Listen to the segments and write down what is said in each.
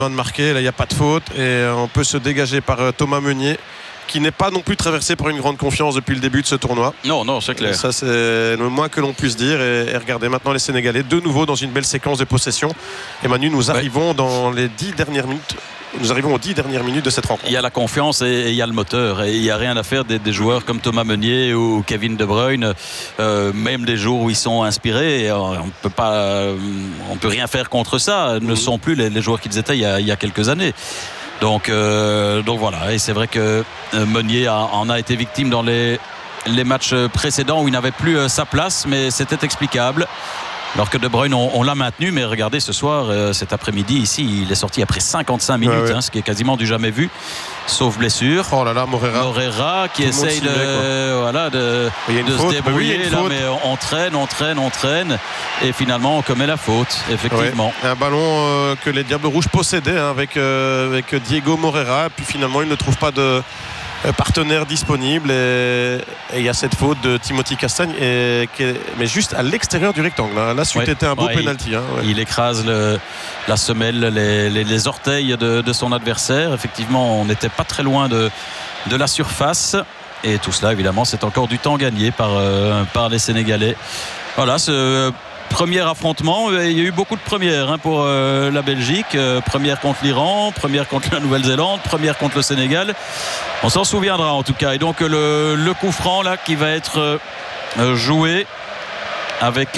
de marquer, là il n'y a pas de faute et on peut se dégager par Thomas Meunier, qui n'est pas non plus traversé par une grande confiance depuis le début de ce tournoi. Non, c'est clair. Et ça, c'est le moins que l'on puisse dire. Et regardez maintenant les Sénégalais, de nouveau dans une belle séquence de possession. Et Manu, nous arrivons dans les 10 dernières minutes. Nous arrivons aux 10 dernières minutes de cette rencontre. Il y a la confiance et il y a le moteur. Et il n'y a rien à faire des joueurs comme Thomas Meunier ou Kevin De Bruyne. Même des jours où ils sont inspirés, on ne peut rien faire contre ça. Ne sont plus les joueurs qu'ils étaient il y a quelques années. Donc voilà, et c'est vrai que Meunier en a été victime dans les matchs précédents où il n'avait plus sa place, mais c'était explicable. Alors que De Bruyne, on l'a maintenu, mais regardez ce soir, cet après-midi ici, il est sorti après 55 minutes, ce qui est quasiment du jamais vu, sauf blessure. Oh là là, Moreira qui essaye de se débrouiller, mais on traîne, et finalement on commet la faute, effectivement. Un ballon que les Diables Rouges possédaient avec Diego Moreira, puis finalement il ne trouve pas de partenaire disponible et il y a cette faute de Timothy Castagne mais juste à l'extérieur du rectangle. Là, c'était un beau penalty. Il écrase la semelle, les orteils de son adversaire. Effectivement, on n'était pas très loin de la surface. Et tout cela, évidemment, c'est encore du temps gagné par les Sénégalais. Voilà, ce premier affrontement, il y a eu beaucoup de premières pour la Belgique. Première contre l'Iran, première contre la Nouvelle-Zélande, première contre le Sénégal. On s'en souviendra en tout cas. Et donc le coup franc là qui va être joué avec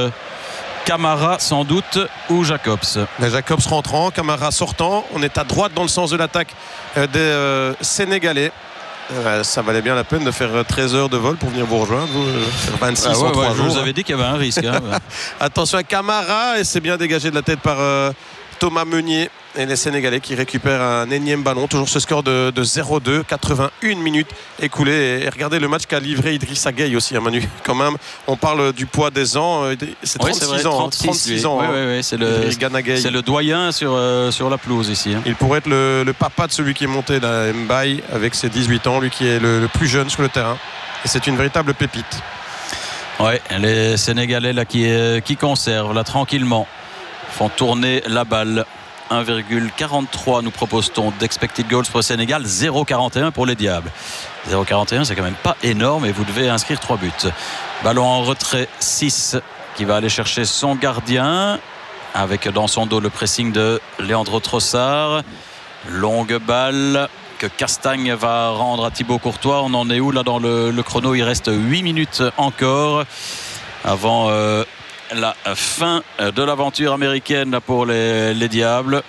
Camara sans doute ou Jacobs. Jacobs rentrant, Camara sortant. On est à droite dans le sens de l'attaque des Sénégalais. Ça valait bien la peine de faire 13 heures de vol pour venir vous rejoindre. Faire 26 en 3 jours. Je vous avais dit qu'il y avait un risque. Attention à Camara, et c'est bien dégagé de la tête par Thomas Meunier. Et les Sénégalais qui récupèrent un énième ballon. Toujours ce score de 0-2, 81 minutes écoulées. Et regardez le match qu'a livré Idrissa Gueye aussi, hein, Manu. Quand même, on parle du poids des ans. C'est 36 ans. 36 ans. C'est le doyen sur la pelouse ici. Hein. Il pourrait être le papa de celui qui est monté, là, Mbaye, avec ses 18 ans. Lui qui est le plus jeune sur le terrain. Et c'est une véritable pépite. Ouais, les Sénégalais là, qui conservent là tranquillement. Font tourner la balle. 1,43 nous propose-t-on d'expected goals pour le Sénégal, 0,41 pour les Diables. 0,41 c'est quand même pas énorme et vous devez inscrire 3 buts. Ballon en retrait, 6 qui va aller chercher son gardien avec dans son dos le pressing de Leandro Trossard. Longue balle que Castagne va rendre à Thibaut Courtois. On en est où là dans le chrono? Il reste 8 minutes encore avant la fin de l'aventure américaine pour les Diables,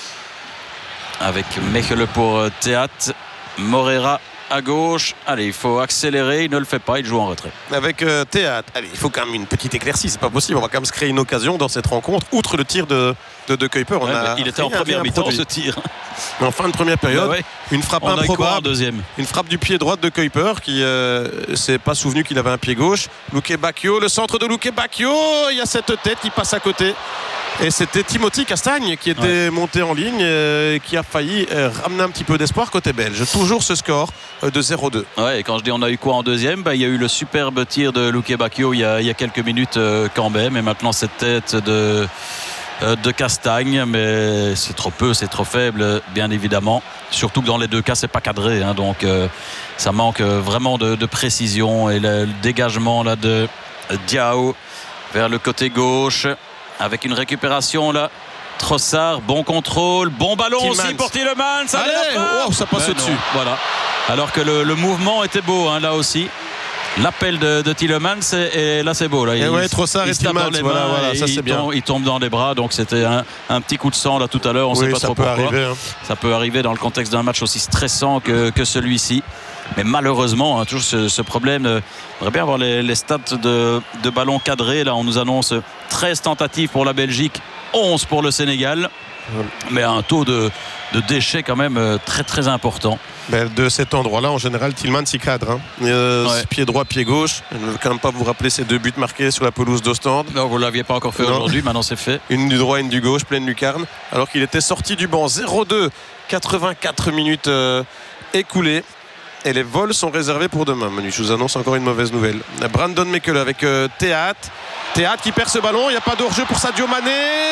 avec Mechele pour Théat, Moreira à gauche. Allez, il faut accélérer, il ne le fait pas, il joue en retrait avec Théat. Allez, il faut quand même une petite éclaircie, c'est pas possible, on va quand même se créer une occasion dans cette rencontre, outre le tir de Kuiper. Il était en première mi-temps ce tir, mais en fin de première période, une frappe improbable, deuxième. Une frappe du pied droit de Kuiper qui s'est pas souvenu qu'il avait un pied gauche. Luke Bacchio, le centre de Luke Bacchio, il y a cette tête qui passe à côté. Et c'était Timothy Castagne qui était monté en ligne et qui a failli ramener un petit peu d'espoir côté belge. Toujours ce score de 0-2. Ouais, et quand je dis on a eu quoi en deuxième, il y a eu le superbe tir de Luke Bacchio il y a quelques minutes quand même. Et maintenant cette tête de Castagne, mais c'est trop peu, c'est trop faible, bien évidemment. Surtout que dans les deux cas, c'est pas cadré, hein, donc ça manque vraiment de précision. Et le dégagement là de Diao vers le côté gauche, avec une récupération là. Trossard, bon contrôle, bon ballon Tillmans aussi pour Tielemans. Ça passe au-dessus. Voilà. Alors que le mouvement était beau, hein, là aussi. L'appel de Tielemans et là c'est beau là. Trossard et Tielemans, voilà, ça c'est bien. Il tombe dans les bras, donc c'était un petit coup de sang là tout à l'heure. On ne sait pas trop pourquoi. Ça peut arriver dans le contexte d'un match aussi stressant que celui-ci. Mais malheureusement, toujours ce problème. On aimerait bien avoir les stats de ballons cadrés. Là, on nous annonce 13 tentatives pour la Belgique, 11 pour le Sénégal. Mais un taux de déchets quand même très très important. De cet endroit-là, en général, Tillmans s'y cadre. Pied droit, pied gauche. Je ne veux quand même pas vous rappeler ces 2 buts marqués sur la pelouse d'Ostende. Non, vous ne l'aviez pas encore fait aujourd'hui, maintenant c'est fait. Une du droit, une du gauche, pleine lucarne. Alors qu'il était sorti du banc. 0-2, 84 minutes écoulées. Et les vols sont réservés pour demain. Manu, je vous annonce encore une mauvaise nouvelle. Brandon Mechele avec Théat. Théat qui perd ce ballon. Il n'y a pas de hors-jeu pour Sadio Mané.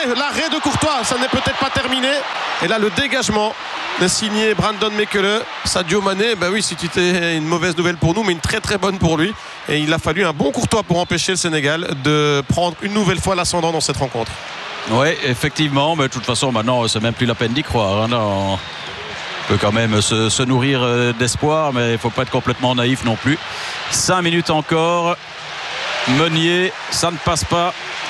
l'arrêt de Courtois, ça n'est peut-être pas terminé. Et là, le dégagement de signé Brandon Mekele. Sadio Mané, oui, c'était une mauvaise nouvelle pour nous, mais une très très bonne pour lui. Et il a fallu un bon Courtois pour empêcher le Sénégal de prendre une nouvelle fois l'ascendant dans cette rencontre. Oui, effectivement, mais de toute façon, maintenant, c'est même plus la peine d'y croire. On peut quand même se nourrir d'espoir, mais il ne faut pas être complètement naïf non plus. 5 minutes encore. Meunier, ça ne passe pas.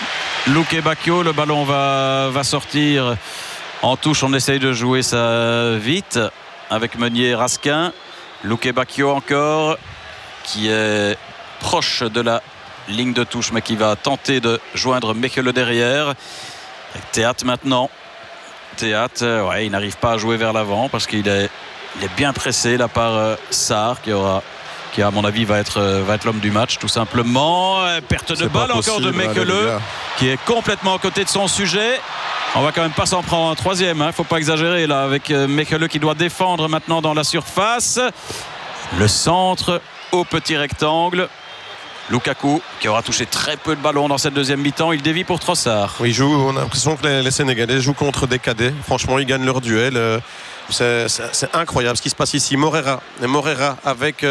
Luke Bacchio, le ballon va sortir en touche. On essaye de jouer ça vite avec Meunier et Raskin. Luke Bacchio encore, qui est proche de la ligne de touche, mais qui va tenter de joindre Mekele derrière. Avec Théat maintenant. Théat, il n'arrive pas à jouer vers l'avant parce qu'il est bien pressé là par Sarr, qui à mon avis va être l'homme du match tout simplement. Perte de balle encore de Mekele, qui est complètement à côté de son sujet. On va quand même pas s'en prendre un troisième, hein. Faut pas exagérer là, avec Mekele qui doit défendre maintenant dans la surface. Le centre au petit rectangle. Lukaku qui aura touché très peu de ballons dans cette deuxième mi-temps. Il dévie pour Trossard. Oui, on a l'impression que les Sénégalais jouent contre des cadets. Franchement, ils gagnent leur duel. C'est incroyable ce qui se passe ici. Moreira avec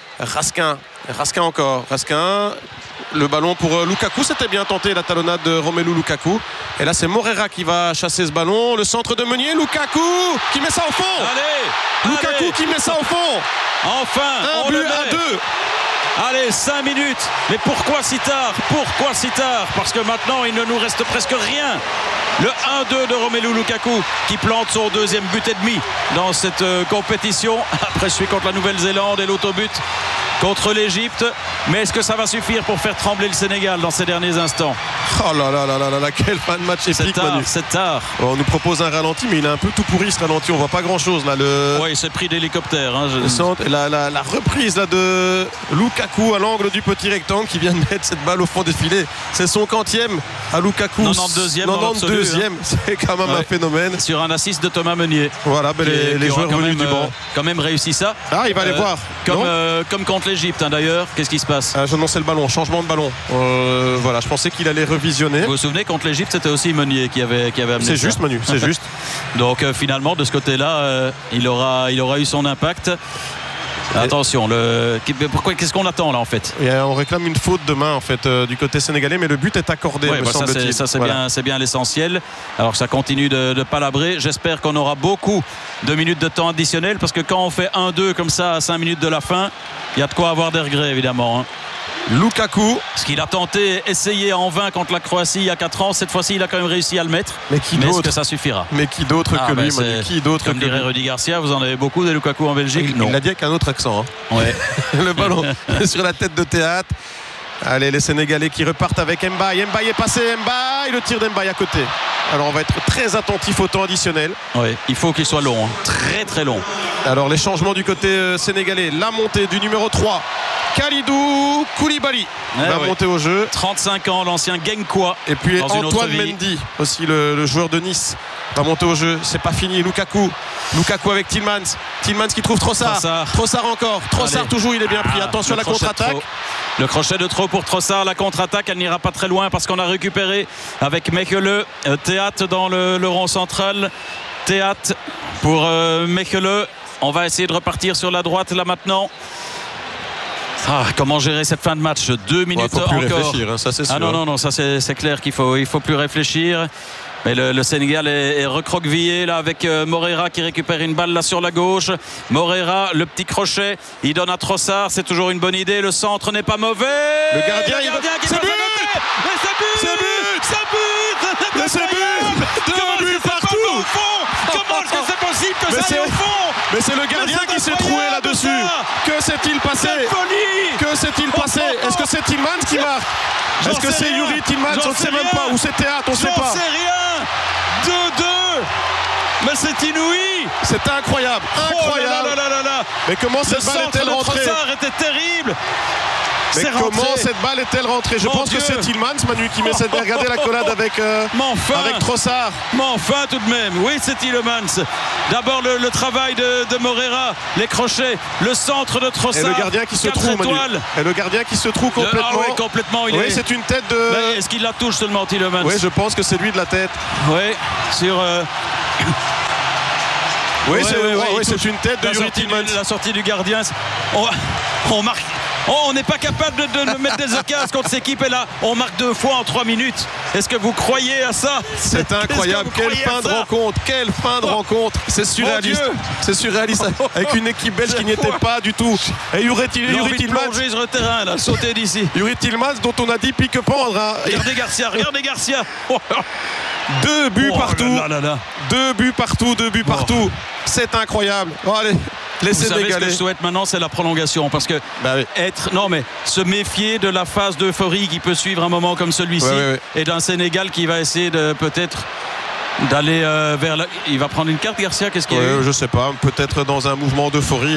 Raskin encore. Raskin, le ballon pour Lukaku. C'était bien tenté, la talonnade de Romelu Lukaku. Et là, c'est Moreira qui va chasser ce ballon. Le centre de Meunier. Lukaku qui met ça au fond. Lukaku qui met ça au fond. Enfin, un but à 2. Allez, 5 minutes. Mais pourquoi si tard? Parce que maintenant, il ne nous reste presque rien. Le 1-2 de Romelu Lukaku qui plante son deuxième but et demi dans cette compétition. Après celui contre la Nouvelle-Zélande et l'autobut contre l'Égypte. Mais est-ce que ça va suffire pour faire trembler le Sénégal dans ces derniers instants? Oh là là, quelle fin de match épique, Manu. C'est tard. On nous propose un ralenti, mais il est un peu tout pourri ce ralenti. On voit pas grand-chose là. Oui, il s'est pris d'hélicoptère. La reprise là de Lukaku à l'angle du petit rectangle qui vient de mettre cette balle au fond des filets. C'est son quantième à Lukaku. 92e. C'est quand même un phénomène. Sur un assist de Thomas Meunier. Voilà, les joueurs venus du banc. Quand même réussi ça. Ah, il va aller voir. Comme contre l'Égypte d'ailleurs. Qu'est-ce qui se passe? Je lançais le ballon, changement de ballon. Voilà, je pensais qu'il allait revisionner. Vous vous souvenez, contre l'Égypte, c'était aussi Meunier qui avait amené. C'est juste, Manu, c'est juste. Donc finalement, de ce côté-là, il aura eu son impact. Attention, qu'est-ce qu'on attend là en fait? On réclame une faute de main en fait du côté sénégalais, mais le but est accordé, me semble-t-il. Ça c'est bien l'essentiel. Alors que ça continue de palabrer. J'espère qu'on aura beaucoup de minutes de temps additionnel, parce que quand on fait 1-2 comme ça à 5 minutes de la fin, il y a de quoi avoir des regrets évidemment, hein. Lukaku, ce qu'il a tenté, essayé en vain contre la Croatie il y a 4 ans, cette fois-ci il a quand même réussi à le mettre. Mais est-ce que ça suffira? Mais qui d'autre que lui, Manu? Qui d'autre comme dirait Rudy Garcia, vous en avez beaucoup des Lukaku en Belgique? Il l'a dit avec un autre accent, hein. Ouais. Le ballon sur la tête de Théat. Allez, les Sénégalais qui repartent avec Mbaye. Mbaye est passé, Mbaye, le tir d'Mbaye à côté. Alors on va être très attentif au temps additionnel. Oui, il faut qu'il soit long, hein. Très très long. Alors les changements du côté sénégalais. La montée du numéro 3, Kalidou Koulibaly va monter au jeu. 35 ans, l'ancien Genkwa. Et puis Antoine Mendy, aussi le joueur de Nice, va monter au jeu. C'est pas fini. Lukaku avec Tielemans qui trouve Trossard encore. Trossard toujours, il est bien pris. Attention à la contre-attaque. Le crochet de trop pour Trossard. La contre-attaque, elle n'ira pas très loin parce qu'on a récupéré avec Mekele. Théat dans le rond central. Théat pour Mekele. On va essayer de repartir sur la droite là maintenant. Comment gérer cette fin de match? 2 minutes faut plus encore. Réfléchir, hein, ça c'est sûr. Non, ça c'est clair qu'il faut plus réfléchir. Mais le Sénégal est recroquevillé là avec Moreira qui récupère une balle là sur la gauche. Moreira, le petit crochet, il donne à Trossard, c'est toujours une bonne idée. Le centre n'est pas mauvais. Le gardien qui c'est but. Partout. Comment est-ce que c'est possible que ça aille au fond? Mais c'est le gardien qui s'est troué là-dessus. Que s'est-il passé? Que s'est-il passé? Est-ce que c'est Tielemans qui marque? Est-ce que c'est Youri Tielemans? On ne sait même pas. Ou c'est Théat? On ne sait pas. J'en sais rien. 2-2. Mais c'est inouï. C'est incroyable. Mais comment cette balle est-elle rentrée? Trossard était terrible. Mais comment cette balle est-elle rentrée? Je pense que c'est Tielemans, Manu, qui met cette. Regardez la collade avec Trossard. Mais enfin tout de même. Oui, c'est Tielemans. D'abord le travail de Morera, les crochets, le centre de Trossard. Et le gardien qui se trouve, Et le gardien qui se trouve complètement. Oui, complètement. Oui, c'est une tête de. Est-ce qu'il la touche seulement, Tielemans? Oui, je pense que c'est lui de la tête. Oui, sur. Oui, c'est une tête de Youri Tielemans. La sortie du gardien. On marque. On n'est pas capable de mettre des occasions contre cette équipe. Et là, on marque 2 fois en 3 minutes. Est-ce que vous croyez à ça? C'est incroyable. Quelle fin de rencontre. Quelle fin de rencontre. C'est surréaliste. C'est surréaliste. Avec une équipe belge qui n'y était pas du tout. Et Youri Tielemans. Sur le terrain, là, sauter d'ici. Youri Tielemans, dont on a dit pique-pendre. Hein. Regardez Garcia. 2 buts partout. 2 buts partout. C'est incroyable. Bon, allez. Vous savez ce que je souhaite maintenant, c'est la prolongation, parce que se méfier de la phase d'euphorie qui peut suivre un moment comme celui-ci, et d'un Sénégal qui va essayer de peut-être d'aller vers il va prendre une carte, Garcia. Qu'est-ce qu'il y a eu? Je sais pas, peut-être dans un mouvement d'euphorie.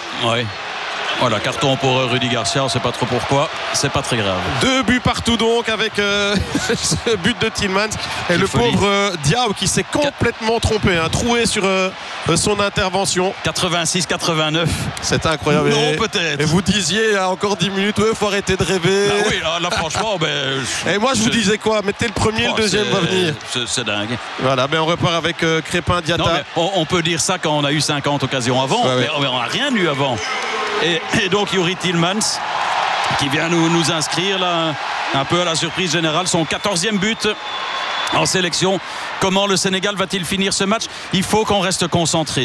Voilà, carton pour Rudy Garcia, on ne sait pas trop pourquoi, c'est pas très grave. 2 buts partout donc avec ce but de Tielemans. Et le pauvre Diaw qui s'est complètement trompé, troué sur son intervention. 86-89. C'est incroyable. Non, peut-être. Et vous disiez il y a encore 10 minutes, il faut arrêter de rêver. Oui, là franchement. Et moi je vous disais quoi? Mettez le premier, le deuxième va venir. C'est dingue. Voilà, on repart avec Crépin Diatta. Non, mais on peut dire ça quand on a eu 50 occasions avant, mais on n'a rien eu avant. Et donc Youri Tielemans qui vient nous inscrire là, un peu à la surprise générale, son 14e but en sélection. Comment le Sénégal va-t-il finir ce match? Il faut qu'on reste concentré.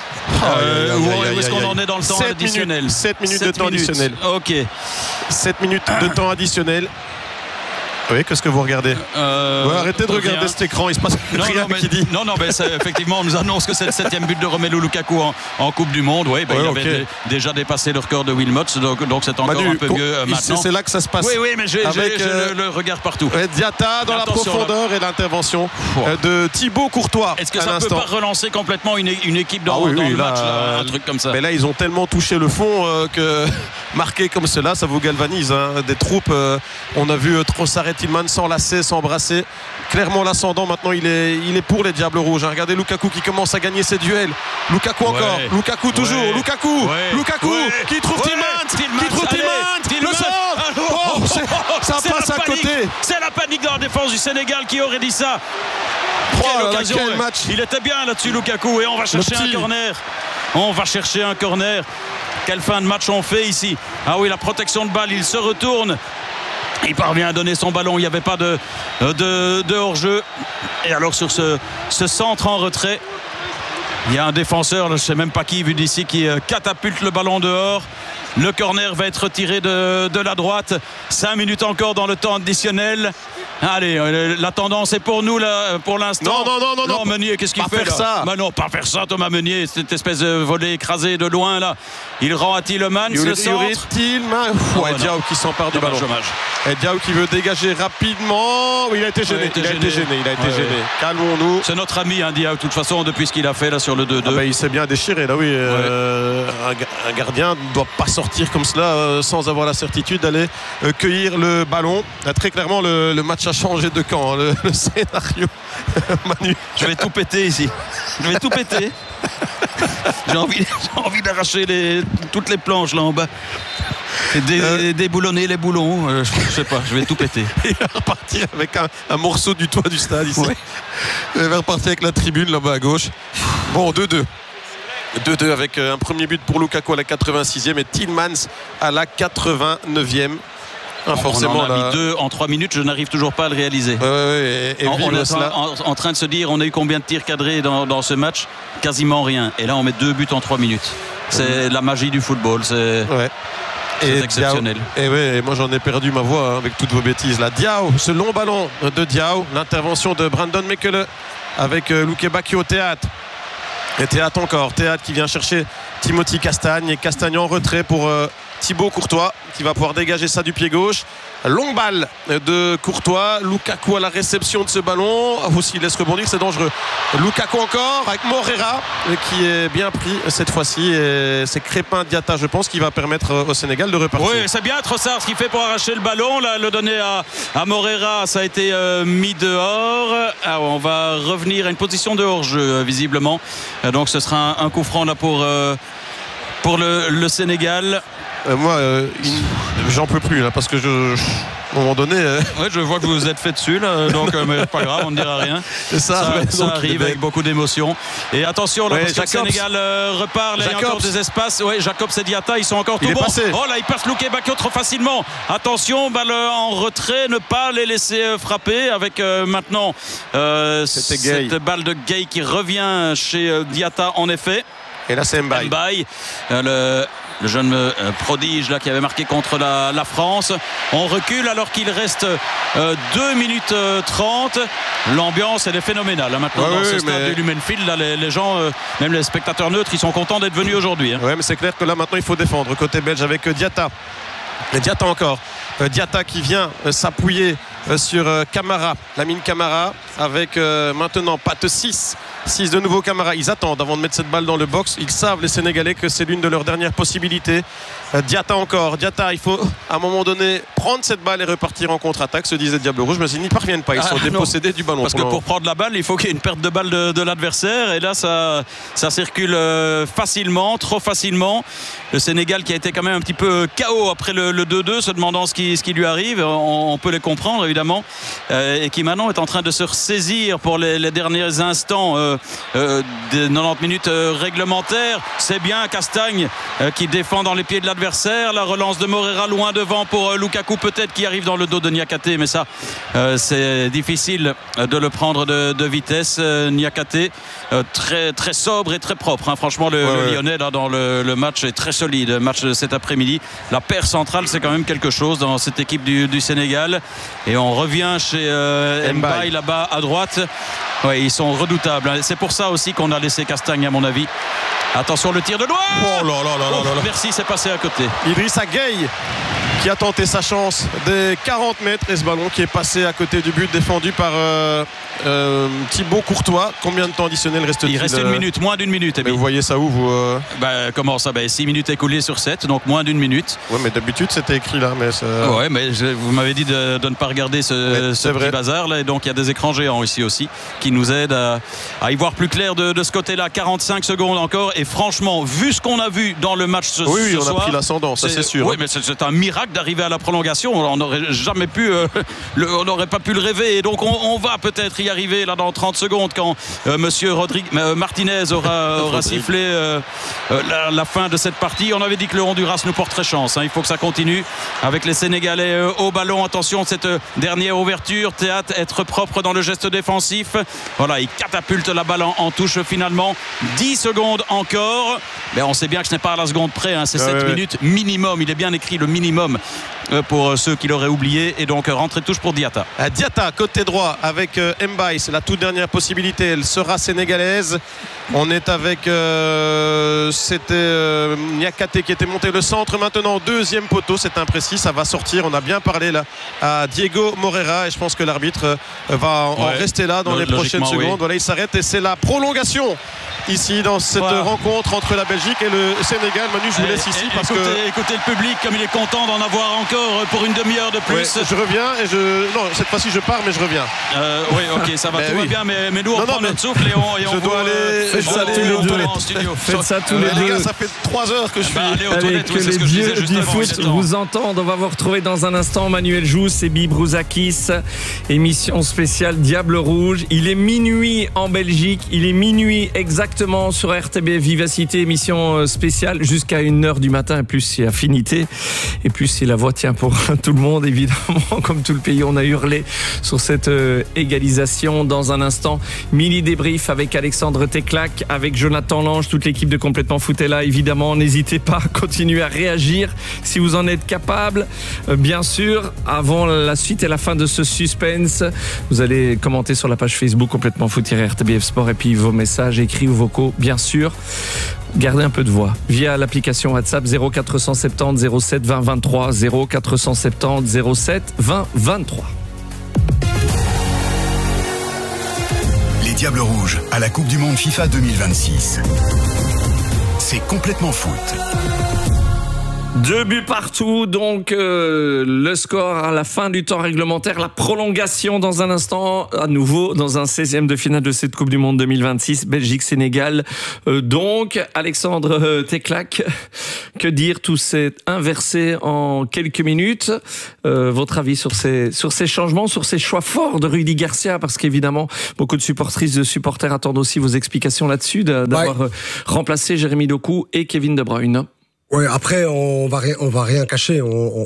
Où est-ce qu'on en est dans le temps additionnel? 7 minutes de temps additionnel. Ok. 7 minutes de temps additionnel. Oui, qu'est-ce que vous regardez? Arrêtez de regarder cet écran, il se passe rien qui dit. Non, mais effectivement, on nous annonce que c'est le 7e but de Romelu Lukaku en Coupe du Monde. Oui, il avait déjà dépassé le record de Wilmots, donc c'est encore un peu mieux maintenant. C'est là que ça se passe. Oui, mais j'ai le regard partout. Diatta dans la profondeur et l'intervention de Thibaut Courtois. Est-ce que ça ne peut pas relancer complètement une équipe dans le match, un truc comme ça? Mais là, ils ont tellement touché le fond que marquer comme cela, ça vous galvanise. Des troupes, on a vu Trossard Tielemans s'enlacer, s'embrasser. Clairement l'ascendant maintenant il est pour les Diables Rouges. Regardez Lukaku qui commence à gagner ses duels. Lukaku encore. Lukaku toujours. Lukaku qui trouve Tielemans. Qui trouve Tielemans. Le centre. Ça passe à côté. C'est la panique dans la défense du Sénégal. Qui aurait dit ça? Quelle occasion. Quel match. Il était bien là-dessus Lukaku. Et on va chercher un corner. Quelle fin de match on fait ici? Ah oui, la protection de balle. Il se retourne. Il parvient à donner son ballon. Il n'y avait pas de hors-jeu. Et alors sur ce centre en retrait, il y a un défenseur, je ne sais même pas qui vu d'ici, qui catapulte le ballon dehors. Le corner va être retiré de la droite. 5 minutes encore dans le temps additionnel. Allez, la tendance est pour nous là, pour l'instant. Non, Meunier, qu'est-ce qu'il fait là? Ça. Non, pas faire ça, Thomas Meunier. Cette espèce de volée écrasée de loin là. Il rend à Tielemans le centre. Diaw qui s'empare du ballon. Dommage. Et Diaw qui veut dégager rapidement. Il a été gêné. Calmons-nous. C'est notre ami Diaw, de toute façon, depuis ce qu'il a fait là sur le 2-2. Il s'est bien déchiré là, oui. Un gardien ne doit pas sortir comme cela sans avoir la certitude d'aller cueillir le ballon. Là, très clairement, le match a changé de camp. Le scénario. Manu. Je vais tout péter ici. J'ai envie d'arracher toutes les planches là en bas. Déboulonner les boulons, je sais pas, je vais tout péter. Il va repartir avec un morceau du toit du stade ici. Il va repartir avec la tribune là-bas à gauche. Bon, 2-2. 2-2 avec un premier but pour Lukaku à la 86e et Tielemans à la 89e. Forcément, on en a mis 2 en 3 minutes, je n'arrive toujours pas à le réaliser. On est en train de se dire, on a eu combien de tirs cadrés dans ce match? Quasiment rien. Et là, on met 2 buts en 3 minutes. C'est la magie du football. C'est exceptionnel. Et moi, j'en ai perdu ma voix avec toutes vos bêtises. Là, Diaw, ce long ballon de Diaw, l'intervention de Brandon Mekele avec Loukebaki au théâtre. Et Théâtre encore. Théâtre qui vient chercher Timothy Castagne. Et Castagne en retrait pour Thibaut Courtois qui va pouvoir dégager ça du pied gauche. Longue balle de Courtois. Lukaku à la réception de ce ballon. Aussi il laisse rebondir, c'est dangereux. Lukaku encore avec Moreira qui est bien pris cette fois-ci. Et c'est Crépin Diatta, je pense, qui va permettre au Sénégal de repartir. Oui, c'est bien Trossard ce qu'il fait pour arracher le ballon. Là, le donner à Moreira, ça a été mis dehors. Ah, on va revenir à une position de hors-jeu visiblement. Donc ce sera un coup franc là pour le Sénégal. Moi, j'en peux plus là parce que à un moment donné. Ouais, je vois que vous vous êtes fait dessus là, donc mais pas grave, on ne dira rien. Ça arrive avec beaucoup d'émotion. Et attention, là, parce que le Sénégal repart. Là, il y a encore des espaces. Ouais, Jacobs et Diatta, ils sont encore tout bons. Oh là, ils passent Luke Bakio trop facilement. Attention, balle en retrait, ne pas les laisser frapper avec maintenant cette balle de Gay qui revient chez Diatta en effet. Et là c'est Mbaye, le jeune prodige là, qui avait marqué contre la France. On recule alors qu'il reste 2 minutes 30. L'ambiance elle est phénoménale hein, maintenant dans ce stade du Lumenfield. Là, les gens, même les spectateurs neutres, ils sont contents d'être venus aujourd'hui. Hein. Oui, mais c'est clair que là maintenant il faut défendre côté belge avec Diatta. Et Diatta encore. Diatta qui vient s'appuyer sur Camara, Lamine Camara avec maintenant patte 6 de nouveau Camara. Ils attendent avant de mettre cette balle dans le box. Ils savent les Sénégalais que c'est l'une de leurs dernières possibilités. Diatta encore. Diatta, il faut à un moment donné prendre cette balle et repartir en contre-attaque, se disait Diable Rouge, mais ils n'y parviennent pas. Ils sont dépossédés du ballon. Parce que pour prendre la balle, il faut qu'il y ait une perte de balle de l'adversaire. Et là, ça circule facilement, trop facilement. Le Sénégal qui a été quand même un petit peu KO après le 2-2, se demandant ce qui lui arrive. On peut les comprendre évidemment. Et qui maintenant est en train de se ressaisir pour les derniers instants des 90 minutes réglementaires. C'est bien Castagne qui défend dans les pieds de l'adversaire. La relance de Moreira loin devant pour Lukaku peut-être qui arrive dans le dos de Niakhaté, mais ça c'est difficile de le prendre de vitesse. Niakhaté très, très sobre et très propre hein. Franchement le Lyonnais là, dans le match est très solide. Le match de cet après-midi, la paire centrale c'est quand même quelque chose dans cette équipe du Sénégal. Et on revient chez Mbaye là-bas à droite. Ouais, ils sont redoutables. C'est pour ça aussi qu'on a laissé Castagne à mon avis. Attention le tir de loin. Oh là là là là là. Merci, c'est passé à côté. Idrissa Gueye qui a tenté sa chance des 40 mètres et ce ballon qui est passé à côté du but défendu par Thibaut Courtois. Combien de temps additionnel reste-t-il? Il reste une minute, moins d'une minute. Mais vous voyez ça où vous comment ça 6 minutes écoulées sur 7, donc moins d'une minute. Oui, mais d'habitude c'était écrit là. Mais ça... Ouais, mais vous m'avez dit de ne pas regarder ce petit bazar là, et donc il y a des écrans géants ici aussi qui nous aident à y voir plus clair de ce côté-là. 45 secondes encore et franchement, vu ce qu'on a vu dans le match ce soir, on a pris l'ascendant, ça c'est sûr. Oui, mais c'est un miracle d'arriver à la prolongation. On n'aurait jamais pu, on n'aurait pas pu le rêver. Et donc on va peut-être y arriver là dans 30 secondes quand Monsieur Martinez aura sifflé la fin de cette partie. On avait dit que le Honduras nous porterait chance. Hein. Il faut que ça continue avec les Sénégalais au ballon. Attention, cette dernière ouverture. Théâtre, être propre dans le geste défensif. Voilà, il catapulte la balle en touche finalement. 10 secondes encore. Mais on sait bien que ce n'est pas à la seconde près. Hein. C'est 7 minutes minimum. Il est bien écrit le minimum pour ceux qui l'auraient oublié. Et donc rentrée de touche pour Diatta. Diatta, côté droit avec Mbaye. C'est la toute dernière possibilité. Elle sera sénégalaise. On est avec c'était Niakhaté qui était monté le centre. Maintenant deuxième poteau. C'est imprécis. Ça va sortir. On a bien parlé là à Diego Moreira. Et je pense que l'arbitre va en rester là dans les prochaines secondes. Oui. Voilà, il s'arrête et c'est la prolongation ici dans cette rencontre entre la Belgique et le Sénégal. Manu, je vous laisse ici parce que écoutez le public comme il est content d'en avoir encore pour une demi-heure de plus. Je reviens et non, cette fois-ci je pars mais je reviens. Oui, ok, ça va, tout va bien, mais nous on prend notre souffle et on dois aller. Faites ça tous les deux. Faites ça tous les deux. Les gars, ça fait 3 heures que je suis. Allez aux toilettes, que les dieux du foot vous entendent. On va vous retrouver dans un instant. Manuel Jousse et Bibrouzakis. Émission spéciale Diable Rouge. Il est minuit en Belgique. Il est minuit exactement sur RTB Vivacité. Émission spéciale jusqu'à 1h du matin. Et plus c'est affinité. Et plus si la voix tient pour tout le monde, évidemment. Comme tout le pays, on a hurlé sur cette égalisation. Dans un instant, mini débrief avec Alexandre Teclac, avec Jonathan Lange, toute l'équipe de Complètement Foot est là. Évidemment, n'hésitez pas à continuer à réagir si vous en êtes capable. Bien sûr, avant la suite et la fin de ce suspense, vous allez commenter sur la page Facebook Complètement Foot-RTBF Sport et puis vos messages écrits ou vocaux, bien sûr. gardez un peu de voix via l'application WhatsApp 0470 07 20 23 0470 07 20 23. Les Diables Rouges à la Coupe du Monde FIFA 2026. C'est complètement foot. 2 buts partout, donc le score à la fin du temps réglementaire, la prolongation dans un instant, à nouveau dans un 16e de finale de cette Coupe du Monde 2026, Belgique-Sénégal. Donc, Alexandre Teclac, que dire, tout s'est inversé en quelques minutes. Votre avis sur ces changements, sur ces choix forts de Rudy Garcia, parce qu'évidemment, beaucoup de supportrices, de supporters attendent aussi vos explications là-dessus, d'avoir remplacé Jérémy Doku et Kevin De Bruyne. Ouais, après, on va rien cacher.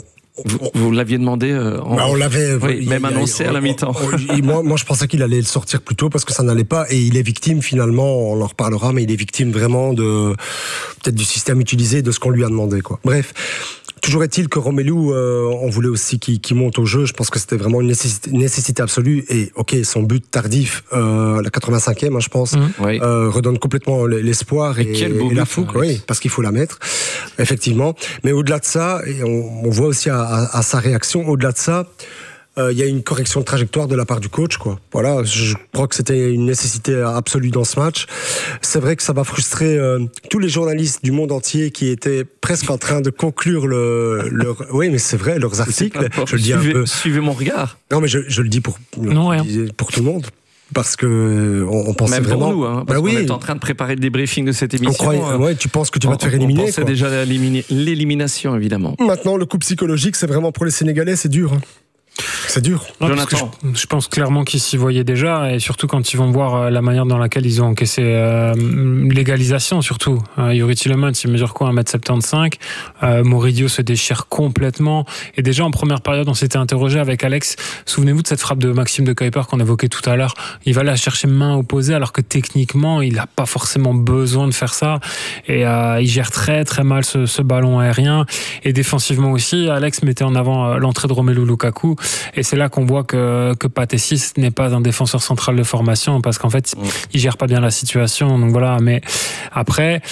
Vous l'aviez demandé, on l'avait même annoncé à la mi-temps. Moi, je pensais qu'il allait le sortir plus tôt parce que ça n'allait pas. Et il est victime, finalement, on en reparlera, mais il est victime vraiment peut-être du système utilisé, de ce qu'on lui a demandé, quoi. Bref. Toujours est-il que Romelu, on voulait aussi qu'il monte au jeu. Je pense que c'était vraiment une nécessité absolue. Et ok, son but tardif, la 85e, je pense, redonne complètement l'espoir et la fougue. Oui, parce qu'il faut la mettre, effectivement. Mais au-delà de ça, et on voit aussi à sa réaction, au-delà de ça, il y a une correction de trajectoire de la part du coach, quoi. Voilà, je crois que c'était une nécessité absolue dans ce match. C'est vrai que ça va frustrer tous les journalistes du monde entier qui étaient presque en train de conclure oui, mais c'est vrai, leurs articles. Je le dis un peu. Suivez mon regard. Non, mais je le dis pour tout le monde. Parce que on pensait même vraiment. Pour nous, parce qu'on est en train de préparer le débriefing de cette émission. Tu penses que tu vas te faire éliminer. On pensait déjà à l'élimination, évidemment. Maintenant, le coup psychologique, c'est vraiment pour les Sénégalais, c'est dur. C'est dur. Jonathan. Je pense clairement qu'ils s'y voyaient déjà, et surtout quand ils vont voir la manière dans laquelle ils ont encaissé l'égalisation, surtout. Youri Tielemans, il mesure quoi, 1m75. Moridio se déchire complètement. Et déjà, en première période, on s'était interrogé avec Alex. Souvenez-vous de cette frappe de Maxime de Kuiper qu'on évoquait tout à l'heure. Il va la chercher main opposée, alors que techniquement, il n'a pas forcément besoin de faire ça. Et il gère très très mal ce ballon aérien. Et défensivement aussi, Alex mettait en avant l'entrée de Romelu Lukaku. Et c'est là qu'on voit que Pathé Ciss n'est pas un défenseur central de formation, parce qu'en fait, il gère pas bien la situation. Donc voilà. Mais après,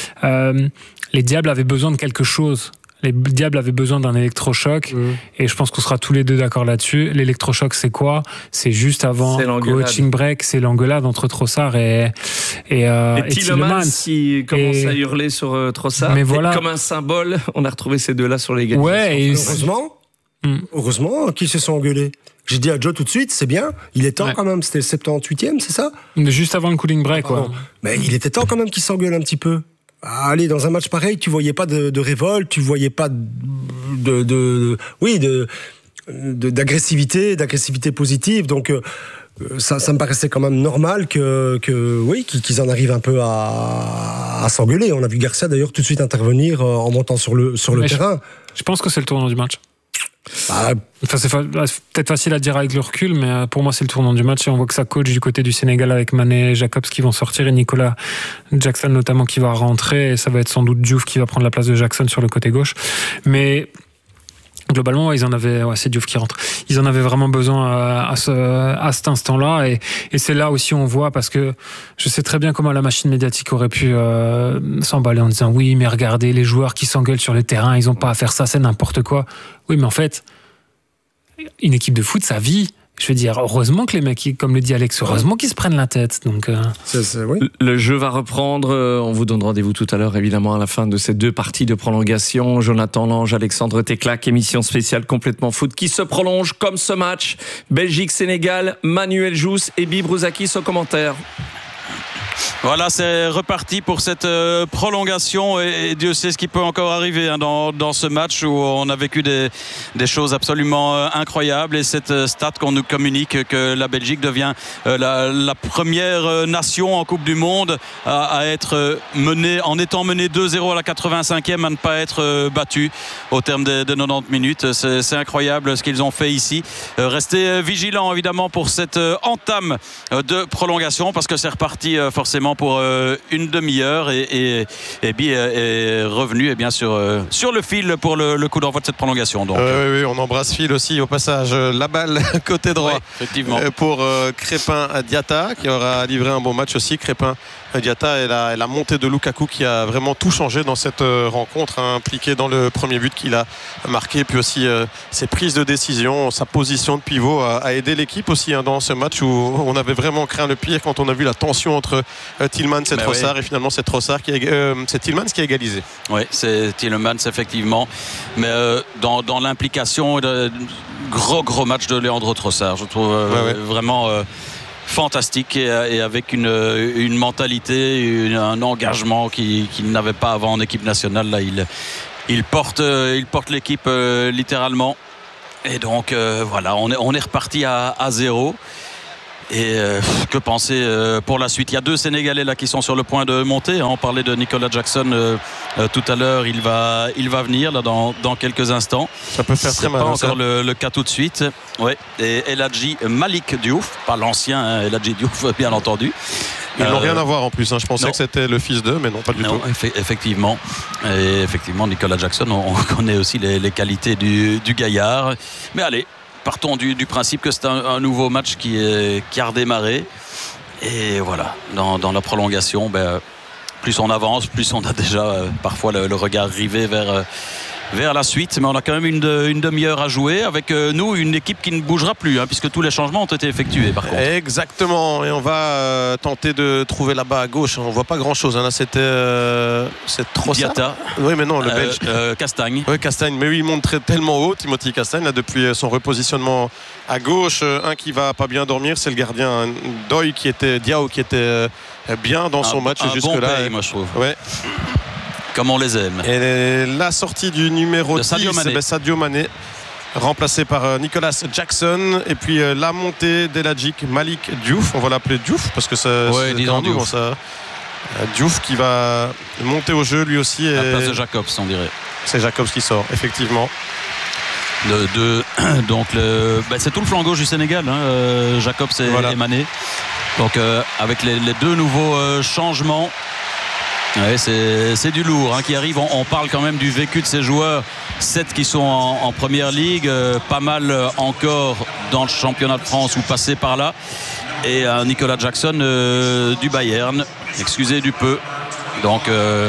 les Diables avaient besoin de quelque chose. Les Diables avaient besoin d'un électrochoc, et je pense qu'on sera tous les deux d'accord là-dessus. L'électrochoc, c'est quoi? C'est juste avant coaching break, c'est l'engueulade entre Trossard et Tielemans qui commence à hurler sur Trossard. Mais voilà. Comme un symbole, on a retrouvé ces deux-là sur l'égalisation. Ouais, et heureusement qu'ils se sont engueulés. J'ai dit à Joe tout de suite, c'est bien, il est temps quand même, c'était le 78e, c'est ça? Juste avant le cooling break, quoi. Mais il était temps quand même qu'ils s'engueulent un petit peu. Allez, dans un match pareil, tu voyais pas de révolte, tu voyais pas d'agressivité positive, donc ça me paraissait quand même normal qu'ils en arrivent un peu à s'engueuler. On a vu Garcia d'ailleurs tout de suite intervenir en montant sur le terrain. Je pense que c'est le tournant du match. C'est peut-être facile à dire avec le recul, mais pour moi c'est le tournant du match, et on voit que ça coach du côté du Sénégal avec Mané et Jacobs qui vont sortir, et Nicolas Jackson notamment qui va rentrer, et ça va être sans doute Diouf qui va prendre la place de Jackson sur le côté gauche. Mais globalement, c'est Diouf qui rentre. Ils en avaient vraiment besoin à cet instant-là, et c'est là aussi on voit, parce que je sais très bien comment la machine médiatique aurait pu s'emballer en disant oui, mais regardez les joueurs qui s'engueulent sur le terrain, ils ont pas à faire ça, c'est n'importe quoi. Oui, mais en fait, une équipe de foot, ça vit. Je veux dire, heureusement que les mecs, comme le dit Alex, heureusement qu'ils se prennent la tête. Donc, oui. Le jeu va reprendre. On vous donne rendez-vous tout à l'heure, évidemment, à la fin de ces deux parties de prolongation. Jonathan Lange, Alexandre Teclac, émission spéciale complètement foot qui se prolonge comme ce match. Belgique-Sénégal, Manuel Jousse et Bibi Brouzakis au commentaire. Voilà, c'est reparti pour cette prolongation, et Dieu sait ce qui peut encore arriver dans ce match où on a vécu des choses absolument incroyables, et cette stat qu'on nous communique que la Belgique devient la première nation en Coupe du Monde à être menée, en étant menée 2-0 à la 85e, à ne pas être battue au terme de 90 minutes. C'est incroyable ce qu'ils ont fait ici. Restez vigilants évidemment pour cette entame de prolongation, parce que c'est reparti forcément forcément pour une demi-heure et Bi est revenu sur le fil pour le coup d'envoi de cette prolongation. Donc. Oui, on embrasse Phil aussi au passage. La balle côté droit, effectivement. Pour Crépin Diatta qui aura livré un bon match aussi. Crépin Diatta et la montée de Lukaku qui a vraiment tout changé dans cette rencontre, impliqué dans le premier but qu'il a marqué, puis aussi ses prises de décision, sa position de pivot a aidé l'équipe aussi dans ce match où on avait vraiment craint le pire quand on a vu la tension entre Tielemans et Trossard, et finalement c'est Tielemans qui a égalisé. Oui, c'est Tielemans effectivement, mais dans l'implication, gros match de Leandro Trossard, je trouve vraiment fantastique et avec une mentalité, un engagement qu'il n'avait pas avant en équipe nationale. Là, il porte l'équipe littéralement. Et donc voilà, on est reparti à 0. Et que penser pour la suite? Il y a 2 Sénégalais là qui sont sur le point de monter. On parlait de Nicolas Jackson tout à l'heure. Il va venir là dans quelques instants. Ça peut faire très mal. Pas encore le cas tout de suite. Ouais. Et El Hadji Malick Diouf, pas l'ancien El Hadji Diouf bien entendu. Ils n'ont rien à voir en plus. Je pensais que c'était le fils d'eux, mais non, pas du tout. Effectivement. Et effectivement, Nicolas Jackson, on connaît aussi les qualités du gaillard. Mais allez. Partons du principe que c'est un nouveau match qui a redémarré. Et voilà, dans la prolongation, plus on avance, plus on a déjà parfois le regard rivé vers la suite. Mais on a quand même une demi-heure à jouer avec nous, une équipe qui ne bougera plus, puisque tous les changements ont été effectués par contre. Exactement, et on va tenter de trouver là-bas à gauche. On voit pas grand-chose. Là, c'est trop Diatta. Oui, mais non, le Belge. Castagne. Oui, Castagne. Mais oui, il monte tellement haut, Timothy Castagne, là, depuis son repositionnement à gauche. Un qui va pas bien dormir, c'est le gardien Diao qui était bien dans son match jusque-là. Bon moi je trouve. Ouais. Comme on les aime. Et la sortie du numéro 10, Sadio Mané, remplacé par Nicolas Jackson. Et puis la montée d'El Hadji Malick Diouf, on va l'appeler Diouf parce que c'est Diouf. Diouf qui va monter au jeu lui aussi. À la place de Jacobs, on dirait. C'est Jacobs qui sort, effectivement. Donc c'est tout le flanc gauche du Sénégal, Jacobs et Mané. Donc avec les 2 nouveaux changements. Ouais, c'est du lourd qui arrive. On parle quand même du vécu de ces joueurs, 7 qui sont en première ligue, pas mal encore dans le championnat de France ou passé par là, et Nicolas Jackson du Bayern, excusez du peu. Donc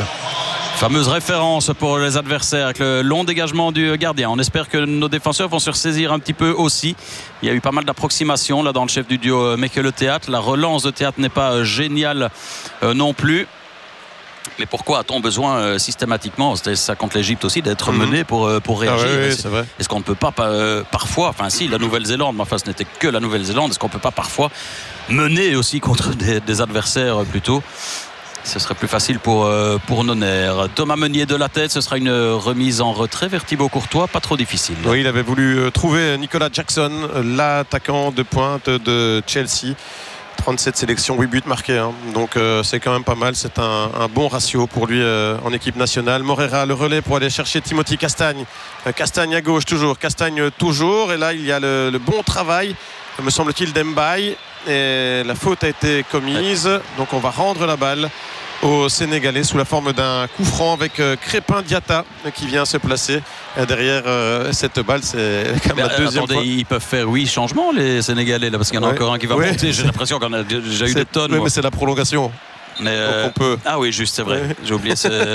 fameuse référence pour les adversaires avec le long dégagement du gardien. On espère que nos défenseurs vont se ressaisir un petit peu aussi. Il y a eu pas mal d'approximations là dans le chef du duo Mekele Théâtre. La relance de Théâtre n'est pas géniale non plus. Mais pourquoi a-t-on besoin systématiquement, c'était ça contre l'Égypte aussi, d'être mené pour réagir? C'est vrai. Est-ce qu'on ne peut pas parfois, la Nouvelle-Zélande, mais ce n'était que la Nouvelle-Zélande, est-ce qu'on ne peut pas parfois mener aussi contre des adversaires plutôt? Ce serait plus facile pour nos nerfs. Thomas Meunier de la tête, ce sera une remise en retrait vers Thibaut Courtois, pas trop difficile. Oui, il avait voulu trouver Nicolas Jackson, l'attaquant de pointe de Chelsea. 37 sélections, 8 buts marqués. Donc c'est quand même pas mal. C'est un bon ratio pour lui en équipe nationale. Morera le relais pour aller chercher Timothy Castagne. Castagne à gauche toujours. Castagne toujours. Et là, il y a le bon travail, me semble-t-il, d'Mbaye. Et la faute a été commise. Donc on va rendre la balle aux Sénégalais sous la forme d'un coup franc avec Crépin Diatta qui vient se placer derrière cette balle. C'est quand même la deuxième fois. Ils peuvent faire 8 changements les Sénégalais là, parce qu'il y en a encore un qui va monter. J'ai l'impression qu'on a déjà eu des tonnes. Oui, mais c'est la prolongation. Mais on peut... Ah oui, juste, c'est vrai. J'ai oublié.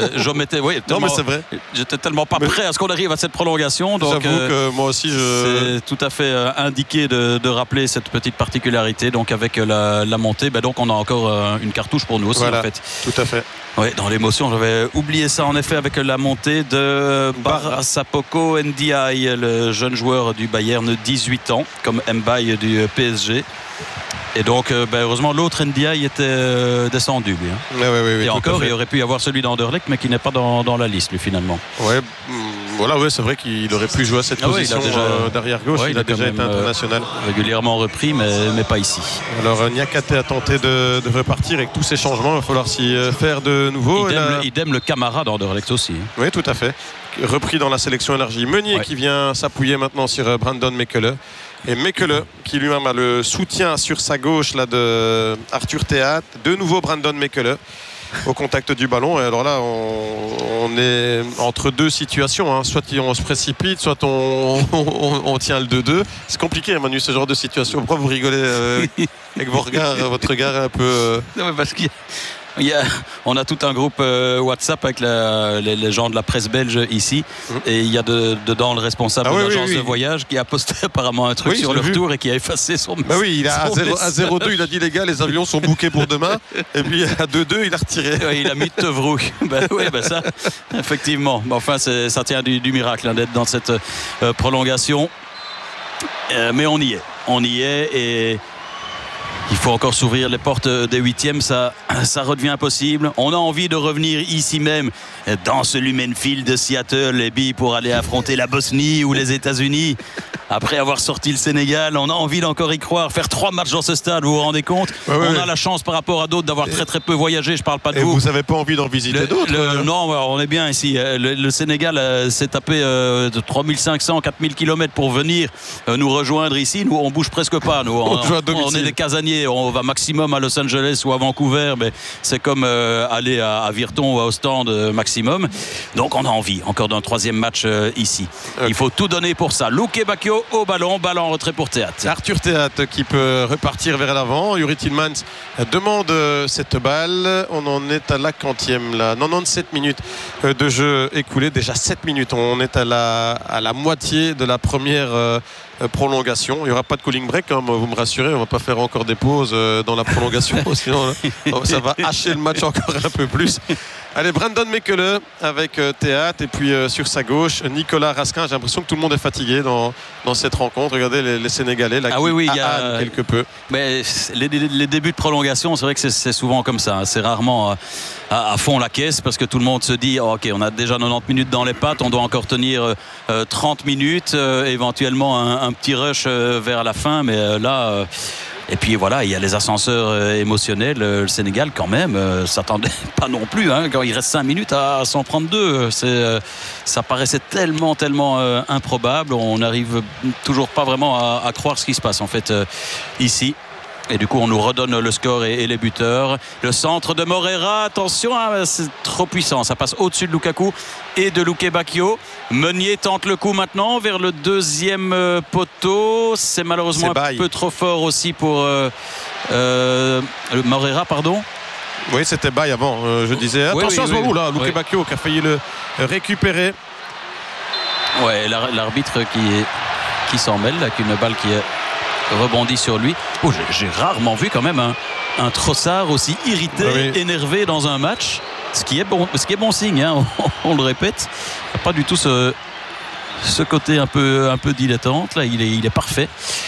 Non, mais c'est vrai. J'étais tellement pas prêt à ce qu'on arrive à cette prolongation. Donc, j'avoue que moi aussi, c'est tout à fait indiqué de rappeler cette petite particularité. Donc, avec la montée, donc on a encore une cartouche pour nous aussi, en fait. Tout à fait. Oui, dans l'émotion, j'avais oublié ça en effet avec la montée de Sapoko Ndiaye, le jeune joueur du Bayern, 18 ans, comme Mbaye du PSG. Et donc, heureusement, l'autre Ndiaye était descendu, lui. Oui, et encore, il aurait pu y avoir celui d'Anderlecht, mais qui n'est pas dans la liste, lui, finalement. C'est vrai qu'il aurait pu jouer à cette position derrière gauche. Il a déjà été international. Régulièrement repris, mais pas ici. Alors, Niakate a tenté de repartir avec tous ces changements. Il va falloir s'y faire de nouveau. Idem le camarade d'Anderlecht aussi. Oui, tout à fait. Repris dans la sélection élargie. Meunier qui vient s'appuyer maintenant sur Brandon Mekele. Et Mekele qui lui-même a le soutien sur sa gauche là, de Arthur Théat. De nouveau Brandon Mekele au contact du ballon. Et alors là, on est entre deux situations. Hein. Soit on se précipite, soit on tient le 2-2. C'est compliqué, Manu, ce genre de situation. Pourquoi vous rigolez avec vos regards, votre regard un peu... Non, mais parce on a tout un groupe WhatsApp avec les gens de la presse belge ici, et il y a dedans le responsable de l'agence de voyage qui a posté apparemment un truc sur le retour et qui a effacé son bah oui, il a à 0-2, il a dit les gars, les avions sont bookés pour demain, et puis à 2-2 il a retiré. Ouais, il a mis Tevrouk. Ça effectivement, enfin ça tient du miracle d'être dans cette prolongation, mais on y est et il faut encore s'ouvrir les portes des huitièmes, ça redevient possible. On a envie de revenir ici même, dans ce Lumenfield de Seattle, et puis pour aller affronter la Bosnie ou les États-Unis. Après avoir sorti le Sénégal, on a envie d'encore y croire. Faire 3 matchs dans ce stade, vous vous rendez compte? On a la chance par rapport à d'autres d'avoir très peu voyagé. Je parle pas de vous. Et vous n'avez pas envie d'en visiter d'autres? Non, on est bien ici. Le Sénégal s'est tapé de 3500, 4000 km pour venir nous rejoindre ici. Nous, on bouge presque pas. Nous, on est des casaniers. On va maximum à Los Angeles ou à Vancouver, mais c'est comme aller à Virton ou à Ostende maximum. Donc on a envie encore d'un 3e match ici. Il faut tout donner pour ça. Luke Bacchio au ballon en retrait pour Théat. Arthur Théat qui peut repartir vers l'avant. Yuri Tillmans demande cette balle. On en est à la 40e, là. 97 minutes de jeu écoulé. Déjà 7 minutes. On est à la moitié de la première prolongation. Il n'y aura pas de cooling break, hein, vous me rassurez. On ne va pas faire encore des pauses dans la prolongation. Sinon, ça va hacher le match encore un peu plus. Allez, Brandon Mekele avec Théat, et puis sur sa gauche Nicolas Raskin. J'ai l'impression que tout le monde est fatigué dans cette rencontre. Regardez les Sénégalais là, il y a quelque peu. Mais les débuts de prolongation, c'est vrai que c'est souvent comme ça. C'est rarement à fond la caisse, parce que tout le monde se dit ok, on a déjà 90 minutes dans les pattes, on doit encore tenir 30 minutes, éventuellement un petit rush vers la fin, mais là et puis voilà, il y a les ascenseurs émotionnels. Le Sénégal quand même s'attendait pas non plus, hein, quand il reste 5 minutes à s'en prendre 2. Ça paraissait tellement improbable. On n'arrive toujours pas vraiment à croire ce qui se passe en fait ici. Et du coup on nous redonne le score et les buteurs. Le centre de Moreira, attention, hein, c'est trop puissant, ça passe au-dessus de Lukaku et de Luke Bacchio. Meunier tente le coup maintenant vers le 2e poteau. C'est malheureusement un peu trop fort aussi pour Moreira, pardon. Oui, c'était Baye avant, je disais. Attention à ce moment là, Luke Bacchio qui a failli le récupérer. Ouais, l'arbitre qui s'en mêle avec une balle qui est rebondit sur lui. J'ai rarement vu quand même un Trossard aussi irrité, énervé dans un match, ce qui est bon signe, hein, on le répète. Pas du tout ce côté un peu dilettante là, il est parfait.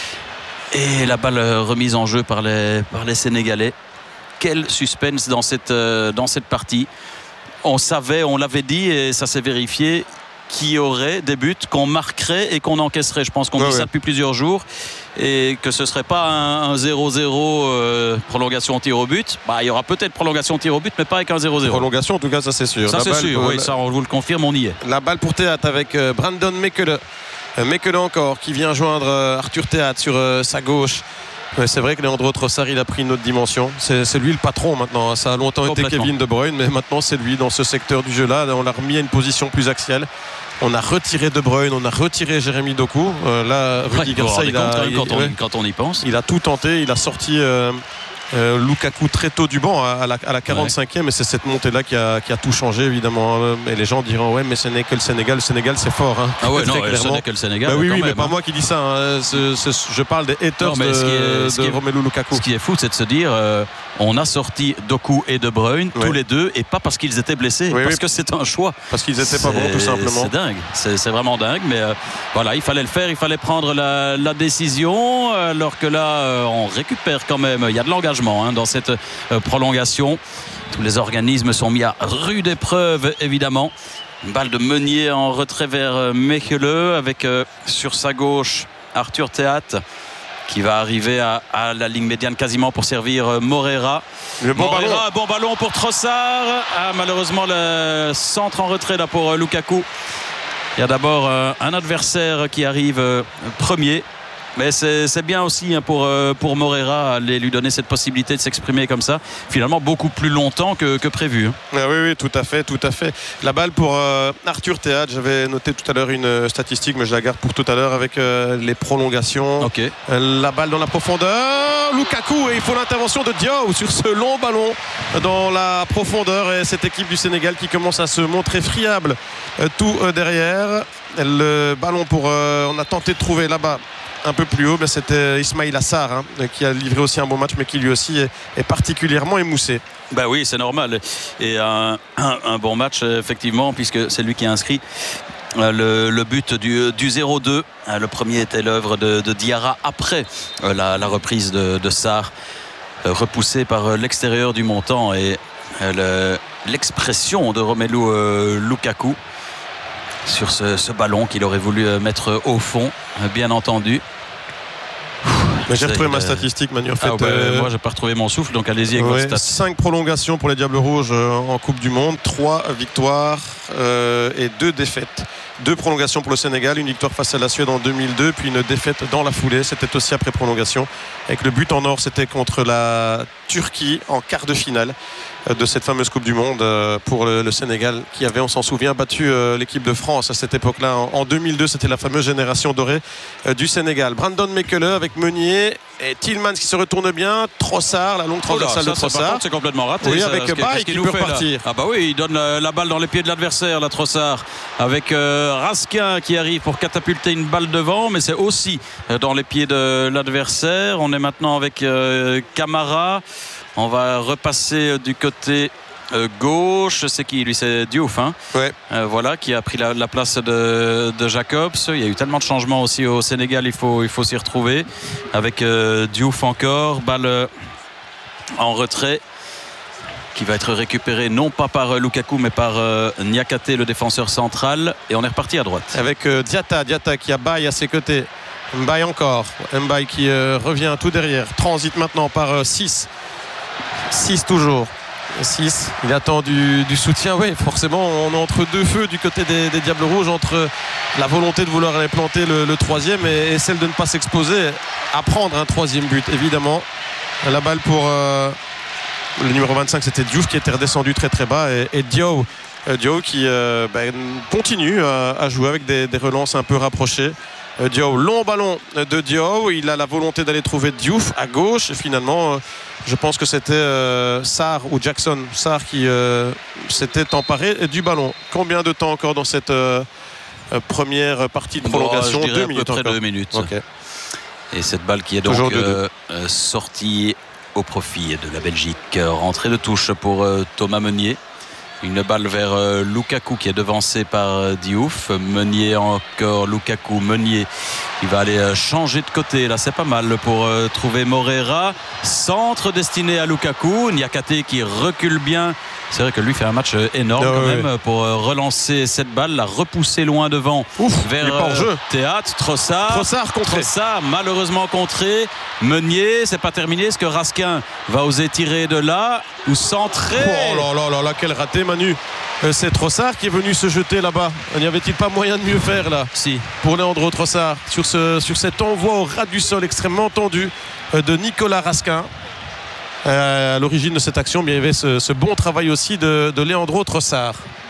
Et la balle remise en jeu par les Sénégalais. Quel suspense dans cette partie. On l'avait dit et ça s'est vérifié, qu'il y aurait des buts qu'on marquerait et qu'on encaisserait. Je pense qu'on dit ça depuis plusieurs jours, et que ce ne serait pas un 0-0 prolongation tir au but. Il y aura peut-être prolongation tir au but, mais pas avec un 0-0. Prolongation, en tout cas, ça c'est sûr. Ça c'est sûr, oui, ça on vous le confirme, on y est. La balle pour Théat avec Brandon Mekele. Mekele encore qui vient joindre Arthur Théat sur sa gauche. C'est vrai que Leandro Trossard, il a pris une autre dimension. C'est lui le patron maintenant. Ça a longtemps été Kevin De Bruyne, mais maintenant c'est lui dans ce secteur du jeu là. On l'a remis à une position plus axiale. On a retiré De Bruyne, on a retiré Jérémy Doku. Là, Rudy Garcia, quand on y pense, il a tout tenté. Il a sorti Lukaku très tôt du banc à la 45e, et c'est cette montée là qui a tout changé évidemment. Et les gens diront ouais, mais ce n'est que le Sénégal. Le Sénégal c'est fort, hein. Ah ouais, non, ce n'est que le Sénégal. Oui, mais pas moi qui dis ça, hein. Je parle des haters de Romelu Lukaku. Ce qui est fou, c'est de se dire on a sorti Doku et De Bruyne tous les deux, et pas parce qu'ils étaient blessés, parce que c'est un choix, parce qu'ils étaient pas bons tout simplement. C'est dingue, c'est vraiment dingue, mais voilà, il fallait le faire, il fallait prendre la décision, alors que là on récupère quand même. Il y a de l'engagement dans cette prolongation. Tous les organismes sont mis à rude épreuve évidemment. Une balle de Meunier en retrait vers Mekele, avec sur sa gauche Arthur Théat qui va arriver à la ligne médiane quasiment pour servir Moreira. Bon ballon pour Trossard. Malheureusement le centre en retrait là pour Lukaku. Il y a d'abord un adversaire qui arrive premier. Mais c'est bien aussi pour Moreira aller lui donner cette possibilité de s'exprimer comme ça, finalement beaucoup plus longtemps que prévu. Ah oui, tout à fait. La balle pour Arthur Théâtre. J'avais noté tout à l'heure une statistique, mais je la garde pour tout à l'heure avec les prolongations. Okay. La balle dans la profondeur. Lukaku, et il faut l'intervention de Diaw sur ce long ballon dans la profondeur. Et cette équipe du Sénégal qui commence à se montrer friable tout derrière. Le ballon on a tenté de trouver là-bas un peu plus haut, mais c'était Ismaïla Sarr qui a livré aussi un bon match, mais qui lui aussi est particulièrement émoussé. Ben oui, c'est normal. Et un bon match, effectivement, puisque c'est lui qui a inscrit le but du 0-2. Le premier était l'œuvre de Diarra après la reprise de Sarr, repoussé par l'extérieur du montant, et l'expression de Romelu Lukaku sur ce ballon qu'il aurait voulu mettre au fond, bien entendu. Mais j'ai retrouvé ma statistique, Manu. En fait, moi, j'ai pas retrouvé mon souffle, donc allez-y avec votre stat. 5 prolongations pour les Diables Rouges en Coupe du Monde, 3 victoires et 2 défaites. 2 prolongations pour le Sénégal, une victoire face à la Suède en 2002, puis une défaite dans la foulée. C'était aussi après prolongation. Avec le but en or, c'était contre la Turquie en quart de finale de cette fameuse Coupe du Monde pour le Sénégal, qui avait, on s'en souvient, battu l'équipe de France à cette époque-là. En 2002, c'était la fameuse génération dorée du Sénégal. Brandon Mekele avec Meunier et Tillmans qui se retourne bien. Trossard, la longue transversale de Trossard. C'est complètement raté. Oui, avec Baye qui peut repartir. Ah bah oui, il donne la balle dans les pieds de l'adversaire, la Trossard, avec Raskin qui arrive pour catapulter une balle devant, mais c'est aussi dans les pieds de l'adversaire. On est maintenant avec Camara. On va repasser du côté gauche. C'est qui lui? C'est Diouf, ouais. Voilà, qui a pris la place de Jacobs. Il y a eu tellement de changements aussi au Sénégal, il faut s'y retrouver. Avec Diouf encore, balle en retrait, qui va être récupéré non pas par Lukaku mais par Niakate, le défenseur central, et on est reparti à droite avec Diatta qui a Baye à ses côtés. Mbaye encore, Mbaye qui revient tout derrière, transite maintenant par 6 toujours. 6, il attend du soutien. Oui, forcément, on est entre deux feux du côté des Diables Rouges, entre la volonté de vouloir aller planter le troisième et celle de ne pas s'exposer à prendre un troisième but, évidemment. La balle pour le numéro 25, c'était Diouf qui était redescendu très très bas, et Diaw qui continue à jouer avec des relances un peu rapprochées. Diaw, long ballon de Diaw, il a la volonté d'aller trouver Diouf à gauche, et finalement je pense que c'était Sarr ou Jackson Sarr qui s'était emparé du ballon. Combien de temps encore dans cette première partie de prolongation? 2 minutes, à peu près 2 minutes. Okay. Et cette balle qui est donc sortie au profit de la Belgique. Rentrée de touche pour Thomas Meunier. Une balle vers Lukaku qui est devancé par Diouf. Meunier encore, Lukaku, Meunier. Il va aller changer de côté. Là, c'est pas mal pour trouver Moreira. Centre destiné à Lukaku. Niakate qui recule bien. C'est vrai que lui fait un match énorme même pour relancer cette balle, la repousser loin devant vers Théâtre. Trossard contré. Trossard malheureusement contré. Meunier, c'est pas terminé. Est-ce que Raskin va oser tirer de là ou centrer? Oh là, quel raté, Manu. C'est Trossard qui est venu se jeter là-bas. N'y avait-il pas moyen de mieux faire là? Si. Pour Leandro Trossard sur cet envoi au ras du sol extrêmement tendu de Nicolas Raskin. À l'origine de cette action, il y avait ce bon travail aussi de Leandro Trossard.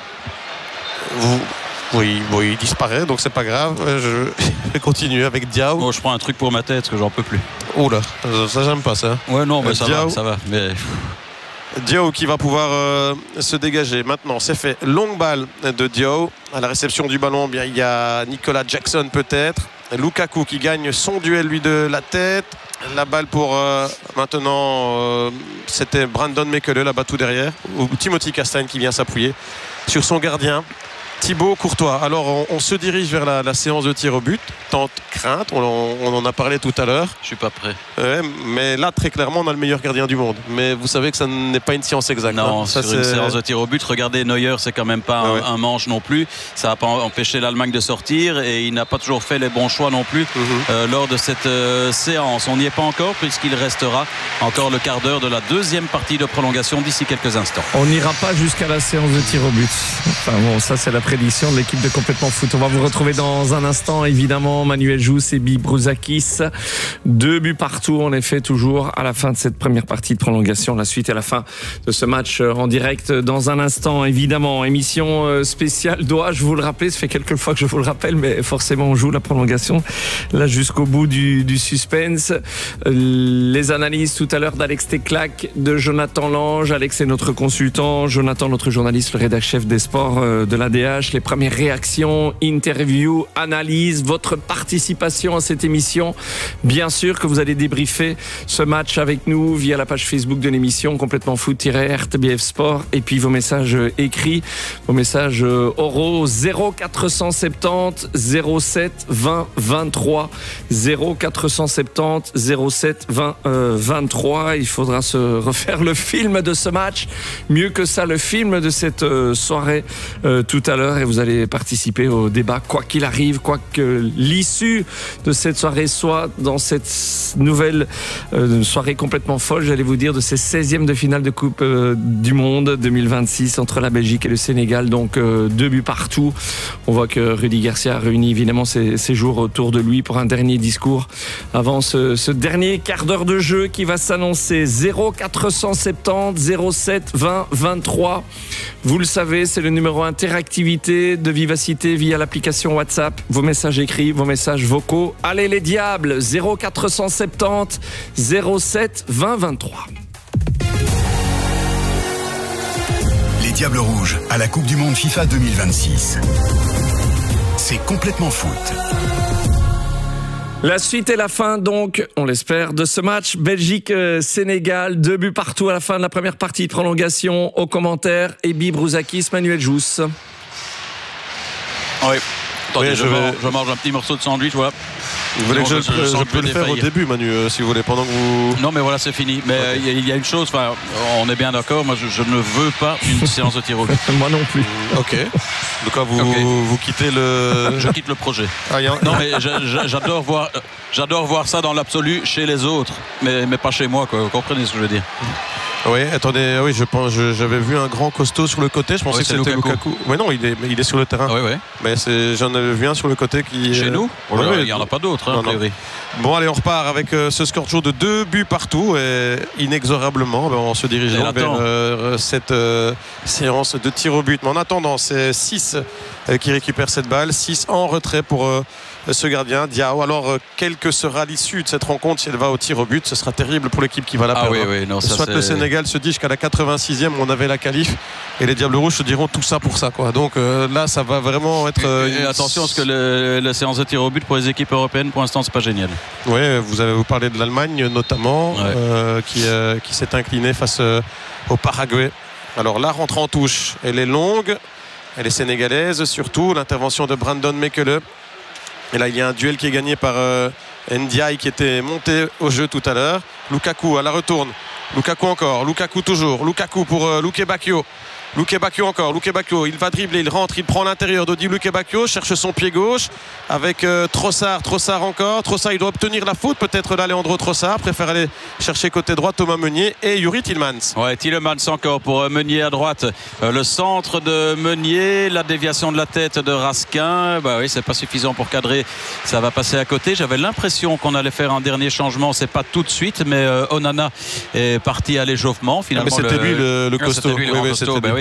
Oui, il disparaît, donc c'est pas grave. Je vais continuer avec Diaw. Bon, je prends un truc pour ma tête que j'en peux plus. Oh là, ça j'aime pas ça. Ouais, non, mais ça va. Mais... Diaw qui va pouvoir se dégager. Maintenant, c'est fait. Longue balle de Diaw. À la réception du ballon, bien, il y a Nicolas Jackson peut-être. Lukaku qui gagne son duel, lui, de la tête. La balle pour maintenant, c'était Brandon Mekele là-bas tout derrière. Ou Timothy Castagne qui vient s'appuyer sur son gardien. Thibaut Courtois. Alors on se dirige vers la séance de tir au but. Tente crainte, on en a parlé tout à l'heure. Je suis pas prêt. Mais là très clairement on a le meilleur gardien du monde. Mais vous savez que ça n'est pas une science exacte. Non, ça, sur une séance de tir au but, regardez Neuer, c'est quand même pas un manche non plus. Ça n'a pas empêché l'Allemagne de sortir et il n'a pas toujours fait les bons choix non plus lors de cette séance. On n'y est pas encore puisqu'il restera encore le quart d'heure de la deuxième partie de prolongation d'ici quelques instants. On n'ira pas jusqu'à la séance de tir au but. Enfin bon, ça c'est la prédictions de l'équipe de Complètement Foot. On va vous retrouver dans un instant, évidemment. Manuel Jousse et Bibi Brouzakis. 2 buts partout, en effet, toujours à la fin de cette première partie de prolongation. La suite à la fin de ce match en direct dans un instant, évidemment. Émission spéciale, dois-je vous le rappeler? Ça fait quelques fois que je vous le rappelle, mais forcément, on joue la prolongation là jusqu'au bout du suspense. Les analyses tout à l'heure d'Alex Teclac, de Jonathan Lange. Alex est notre consultant, Jonathan notre journaliste, le rédacteur chef des sports de l'ADH. Les premières réactions, interviews, analyses, votre participation à cette émission. Bien sûr que vous allez débriefer ce match avec nous via la page Facebook de l'émission Complètement Foot-RTBF Sport, et puis vos messages écrits, vos messages oraux 0470 07 20 23 0470 07 20 23. Il faudra se refaire le film de ce match, mieux que ça, le film de cette soirée tout à l'heure, et vous allez participer au débat quoi qu'il arrive, quoi que l'issue de cette soirée soit dans cette nouvelle soirée complètement folle, j'allais vous dire, de ces 16e de finale de Coupe du Monde 2026 entre la Belgique et le Sénégal. Donc 2 buts partout. On voit que Rudy Garcia a réuni évidemment ses jours autour de lui pour un dernier discours avant ce dernier quart d'heure de jeu qui va s'annoncer. 0470 07 20 23. Vous le savez, c'est le numéro interactivité de Vivacité via l'application WhatsApp. Vos messages écrits, vos messages vocaux. Allez les diables, 0470 07 20 23. Les Diables Rouges à la Coupe du Monde FIFA 2026. C'est Complètement Foot. La suite et la fin, donc, on l'espère, de ce match Belgique-Sénégal. 2 buts partout à la fin de la première partie de prolongation. Aux commentaires, Bibi Brouzakis, Manuel Jousse. Oui. Attendez, je mange un petit morceau de sandwich, voilà. Vous voulez que je peux le faire au début, Manu, si vous voulez, pendant que vous... Non, mais voilà, c'est fini. Mais il y a une chose, on est bien d'accord, moi je ne veux pas une séance de tir au but. Moi non plus. Ok. Donc vous quittez le... Je quitte le projet. Non, mais j'adore voir ça dans l'absolu chez les autres, mais pas chez moi, quoi. Vous comprenez ce que je veux dire? Oui, attendez, oui, j'avais vu un grand costaud sur le côté. Je pensais que c'était Lukaku. Oui, non, il est sur le terrain. Oui, oui. Mais j'en avais vu un sur le côté qui. Chez nous? Il n'y en a pas d'autres, hein, a priori. Bon, allez, on repart avec ce score toujours de 2 buts partout. Et inexorablement, on se dirige vers cette séance de tir au but. Mais en attendant, c'est 6 qui récupère cette balle. 6 en retrait pour ce gardien, Diao. Alors, quelle que sera l'issue de cette rencontre, si elle va au tir au but, ce sera terrible pour l'équipe qui va la perdre. Oui, non, ça, soit le Sénégal se dit qu'à la 86e, on avait la qualif, et les Diables Rouges se diront tout ça pour ça, quoi. Donc là, ça va vraiment être. Et attention, parce que la séance de tir au but pour les équipes européennes, pour l'instant, c'est pas génial. Oui, vous parlez de l'Allemagne notamment, qui s'est inclinée face au Paraguay. Alors la rentrée en touche, elle est longue, elle est sénégalaise surtout. L'intervention de Brandon Mekele. Et là, il y a un duel qui est gagné par Ndiaye qui était monté au jeu tout à l'heure. Lukaku à la retourne. Lukaku encore. Lukaku toujours. Lukaku pour Luke Bacchio. Luke Bacchio encore. Luke Bacchio, il va dribbler, il rentre, il prend l'intérieur d'Odi Luke Bacchio, cherche son pied gauche avec Trossard. Trossard encore. Trossard, il doit obtenir la faute. Peut-être d'Alejandro Trossard. Préfère aller chercher côté droit Thomas Meunier et Yuri Tielemans. Ouais, Tielemans encore pour Meunier à droite. Le centre de Meunier, la déviation de la tête de Raskin. Bah oui, c'est pas suffisant pour cadrer. Ça va passer à côté. J'avais l'impression qu'on allait faire un dernier changement. C'est pas tout de suite, mais Onana est parti à l'échauffement. Finalement, mais c'était lui le costaud. C'était lui le costaud. Bah oui.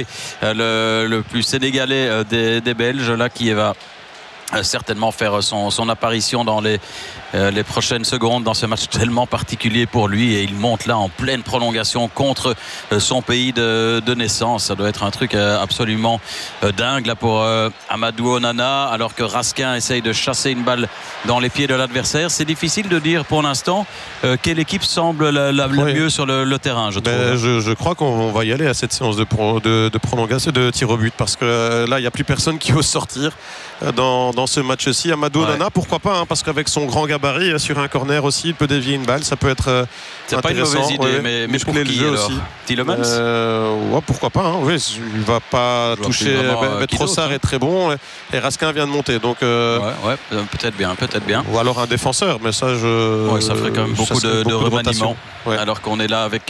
Le plus sénégalais des Belges là, qui va certainement faire son apparition dans les prochaines secondes dans ce match tellement particulier pour lui, et il monte là en pleine prolongation contre son pays de naissance. Ça doit être un truc absolument dingue là pour Amadou Onana, alors que Raskin essaye de chasser une balle dans les pieds de l'adversaire. C'est difficile de dire pour l'instant quelle équipe semble la mieux sur le terrain, je trouve. Je crois qu'on va y aller à cette séance de prolongation, de tir au but, parce que là il n'y a plus personne qui ose sortir dans ce match-ci. Amadou Onana, pourquoi pas, parce qu'avec son grand gabarit sur un corner aussi, il peut dévier une balle, ça peut être c'est pas une mauvaise idée, mais pour qui alors aussi. Tielemans pourquoi pas, oui, il va pas toucher. Trossard est très bon et Raskin vient de monter, donc peut-être bien. Ou alors un défenseur, mais ça ça ferait quand même beaucoup de remaniements, alors qu'on est là avec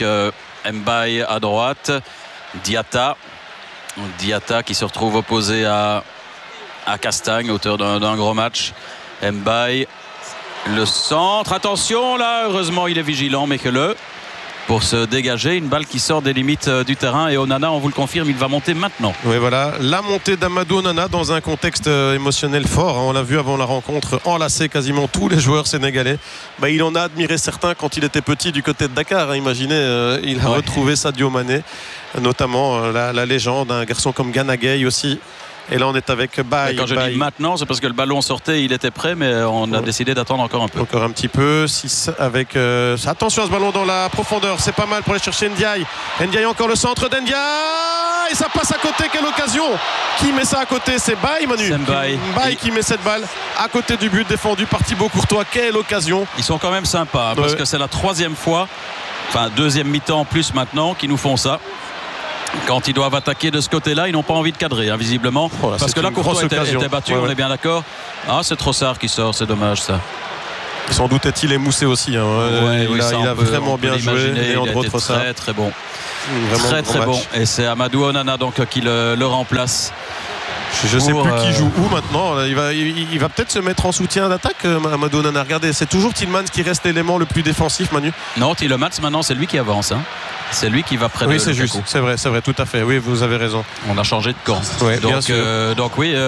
Mbaye à droite, Diatta qui se retrouve opposé à à Castagne, auteur d'un gros match. Mbaye, le centre, attention là, heureusement il est vigilant, mais pour se dégager, une balle qui sort des limites du terrain, et Onana, on vous le confirme, il va monter maintenant. Oui, voilà, la montée d'Amadou Onana dans un contexte émotionnel fort, hein. On l'a vu avant la rencontre, enlacer quasiment tous les joueurs sénégalais. Il en a admiré certains quand il était petit du côté de Dakar, hein. Imaginez, il a retrouvé Sadio Mané, notamment la légende, un garçon comme Gana Gueye aussi. Et là on est avec Baye. Quand je dis maintenant, c'est parce que le ballon sortait, il était prêt, mais on a décidé d'attendre encore un peu. Encore un petit peu. 6 avec attention à ce ballon dans la profondeur, c'est pas mal pour aller chercher Ndiaye. Ndiaye, encore le centre d'Ndiaye, et ça passe à côté. Quelle occasion! Qui met ça à côté? C'est Baye, Manu. C'est Baye qui met cette balle à côté du but, défendu par Thibaut Courtois. Quelle occasion! Ils sont quand même sympas, parce que c'est la 3e fois, enfin 2e mi-temps en plus maintenant, qu'ils nous font ça. Quand ils doivent attaquer de ce côté-là, ils n'ont pas envie de cadrer, hein, visiblement. Parce que là, Courtois était battu, on est bien d'accord. Ah, c'est Trossard qui sort, c'est dommage ça. Sans doute est-il émoussé aussi, hein. Il a vraiment bien joué. Léandro Trossard, très très bon. Vraiment très bon. Et c'est Amadou Onana donc qui le remplace. Je ne sais plus qui joue où maintenant. Il va peut-être se mettre en soutien d'attaque, Amadou Onana. Regardez, c'est toujours Tielemans qui reste l'élément le plus défensif, Manu. Non, Tielemans maintenant c'est lui qui avance, hein. C'est lui qui va près de Lukaku. Oui, c'est juste, c'est vrai, tout à fait. Oui, vous avez raison. On a changé de camp. Ouais, donc oui,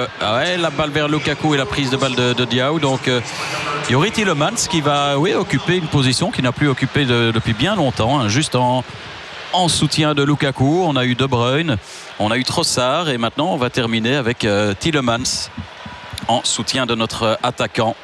la balle vers Lukaku et la prise de balle de Diaw. Donc Youri Tielemans qui va occuper une position qu'il n'a plus occupée depuis bien longtemps, hein, juste en soutien de Lukaku. On a eu De Bruyne, on a eu Trossard, et maintenant on va terminer avec Tielemans en soutien de notre attaquant.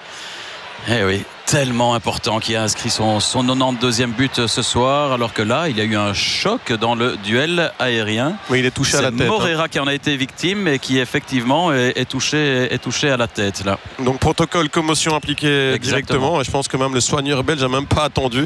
Eh oui, tellement important, qui a inscrit son 92e but ce soir, alors que là il y a eu un choc dans le duel aérien. Oui, il est touché à la tête. C'est Moreira qui en a été victime et qui effectivement est touché à la tête là. Donc protocole commotion appliqué directement, et je pense que même le soigneur belge n'a même pas attendu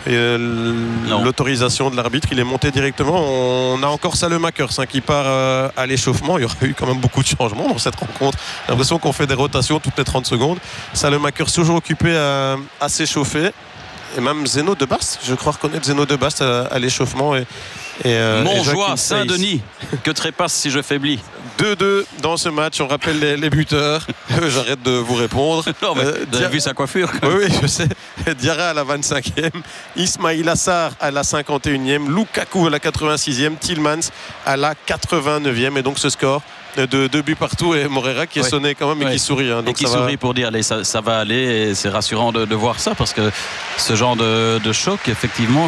l'autorisation de l'arbitre. Il est monté directement. On a encore Salemakers qui part à l'échauffement. Il y aura eu quand même beaucoup de changements dans cette rencontre. J'ai l'impression qu'on fait des rotations toutes les 30 secondes. Salemakers toujours occupé à s'échauffer, et même Zeno de Bast, je crois reconnaître Zeno de Bast à l'échauffement, Montjoie, Saint-Denis, que trépasse si je faiblis. 2-2 dans ce match. On rappelle les buteurs. J'arrête de vous répondre. Non, mais vous avez vu sa coiffure, quoi. Oui, je sais. Diarra à la 25e, Ismail Assar à la 51e, Lukaku à la 86e, Tielemans à la 89e, et donc ce score de 2 buts partout, et Moreira qui est sonné quand même et qui sourit, hein. Donc et qui sourit pour dire allez, ça va aller, et c'est rassurant de voir ça, parce que ce genre de choc, effectivement,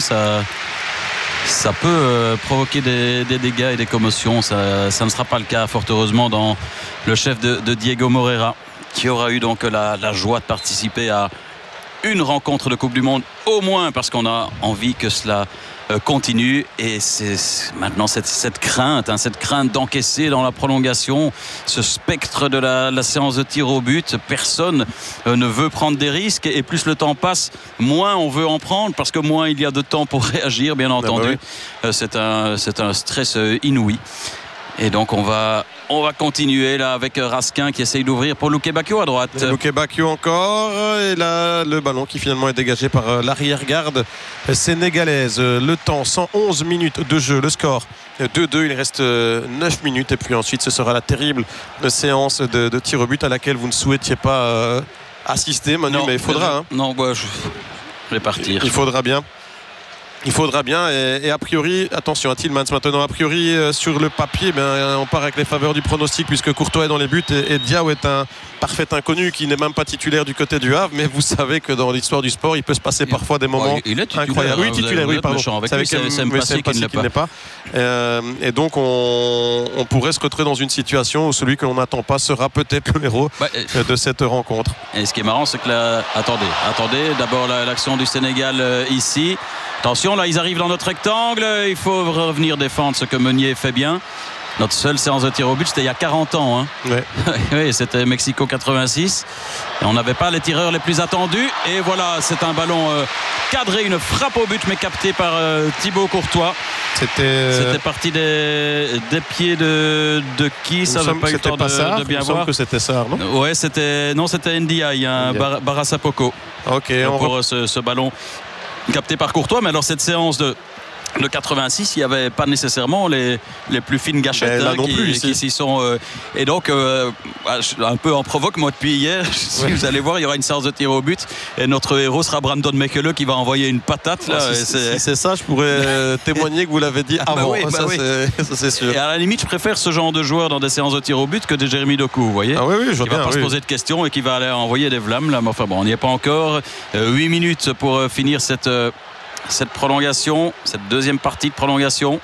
ça peut provoquer des dégâts et des commotions. Ça ne sera pas le cas, fort heureusement, dans le chef de Diego Moreira, qui aura eu donc la joie de participer à une rencontre de Coupe du Monde, au moins, parce qu'on a envie que cela continue. Et c'est maintenant cette crainte d'encaisser dans la prolongation, ce spectre de la séance de tir au but. Personne ne veut prendre des risques, et plus le temps passe, moins on veut en prendre, parce que moins il y a de temps pour réagir, bien entendu. C'est un stress inouï. Et donc on va continuer là avec Raskin qui essaye d'ouvrir pour Luke Bacchio à droite. Luke Bacchio encore, et là le ballon qui finalement est dégagé par l'arrière-garde sénégalaise. Le temps, 111 minutes de jeu, le score 2-2, il reste 9 minutes, et puis ensuite ce sera la terrible séance de tir au but à laquelle vous ne souhaitiez pas assister, Manu. Non, mais il faudra. Non, je vais partir. Il faudra bien, et a priori, attention à Tielemans maintenant, a priori sur le papier, on part avec les faveurs du pronostic, puisque Courtois est dans les buts, et Diaw est un parfait inconnu qui n'est même pas titulaire du côté du Havre, mais vous savez que dans l'histoire du sport, il peut se passer parfois des moments incroyables. Oui, titulaire, oui, pardon. C'est qu'il n'est pas. Et donc on pourrait se retrouver dans une situation où celui que l'on n'attend pas sera peut-être le héros de cette rencontre. Et ce qui est marrant, c'est que attendez, d'abord l'action du Sénégal ici. Attention, là ils arrivent dans notre rectangle, il faut revenir défendre, ce que Meunier fait bien. Notre seule séance de tir au but, c'était il y a 40 ans, hein. Oui, c'était Mexico 86, et on n'avait pas les tireurs les plus attendus, et voilà, c'est un ballon cadré, une frappe au but, mais capté par Thibaut Courtois. C'était parti des pieds de qui? Ça n'avait pas eu le temps de bien voir. Que c'était ça, non? Ouais, c'était Ndiaye, Barasapoko. Ok, pour ce ballon capté par Courtois. Mais alors cette séance de le 86, il n'y avait pas nécessairement les plus fines gâchettes qui s'y sont. Et donc, un peu en provoque, moi depuis hier, si vous allez voir, il y aura une séance de tir au but. Et notre héros sera Brandon Mekele qui va envoyer une patate. Là, si c'est ça, je pourrais témoigner que vous l'avez dit avant. Ça, c'est sûr. Et à la limite, je préfère ce genre de joueur dans des séances de tir au but que de Jérémy Doku, vous voyez. Ah oui, je vois qui ne va pas se poser de questions et qui va aller envoyer des vlames. Là. Mais enfin bon, on n'y est pas encore. 8 minutes pour finir cette prolongation, cette deuxième partie de prolongation.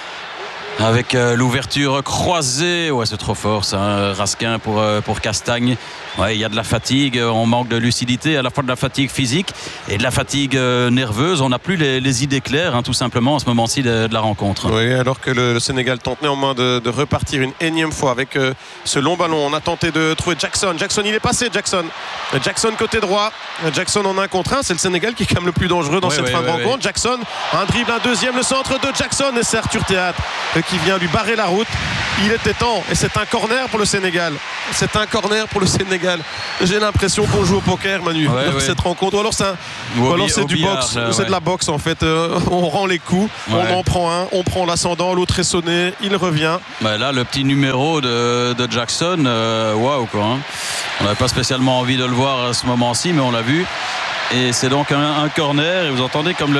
Avec l'ouverture croisée. Ouais, c'est trop fort ça, hein. Raskin pour Castagne. Ouais, il y a de la fatigue, on manque de lucidité, à la fois de la fatigue physique et de la fatigue nerveuse. On n'a plus les idées claires, hein, tout simplement, à ce moment-ci de la rencontre. Oui, alors que le Sénégal tente néanmoins de repartir une énième fois avec ce long ballon. On a tenté de trouver Jackson. Jackson, il est passé, Jackson. Jackson côté droit. Jackson en 1 contre 1. C'est le Sénégal qui est quand même le plus dangereux dans cette fin de rencontre. Jackson, un dribble, un deuxième, le centre de Jackson. Et c'est Arthur Théâtre qui vient lui barrer la route. Il était temps. Et c'est un corner pour le Sénégal. C'est un corner pour le Sénégal. J'ai l'impression qu'on joue au poker, Manu, dans cette rencontre. Ou alors c'est du boxe, c'est de la boxe en fait. On rend les coups, on en prend un, on prend l'ascendant, l'autre est sonné, il revient. Là, le petit numéro de Jackson, waouh quoi. Hein. On n'avait pas spécialement envie de le voir à ce moment-ci, mais on l'a vu. Et c'est donc un corner. Et vous entendez comme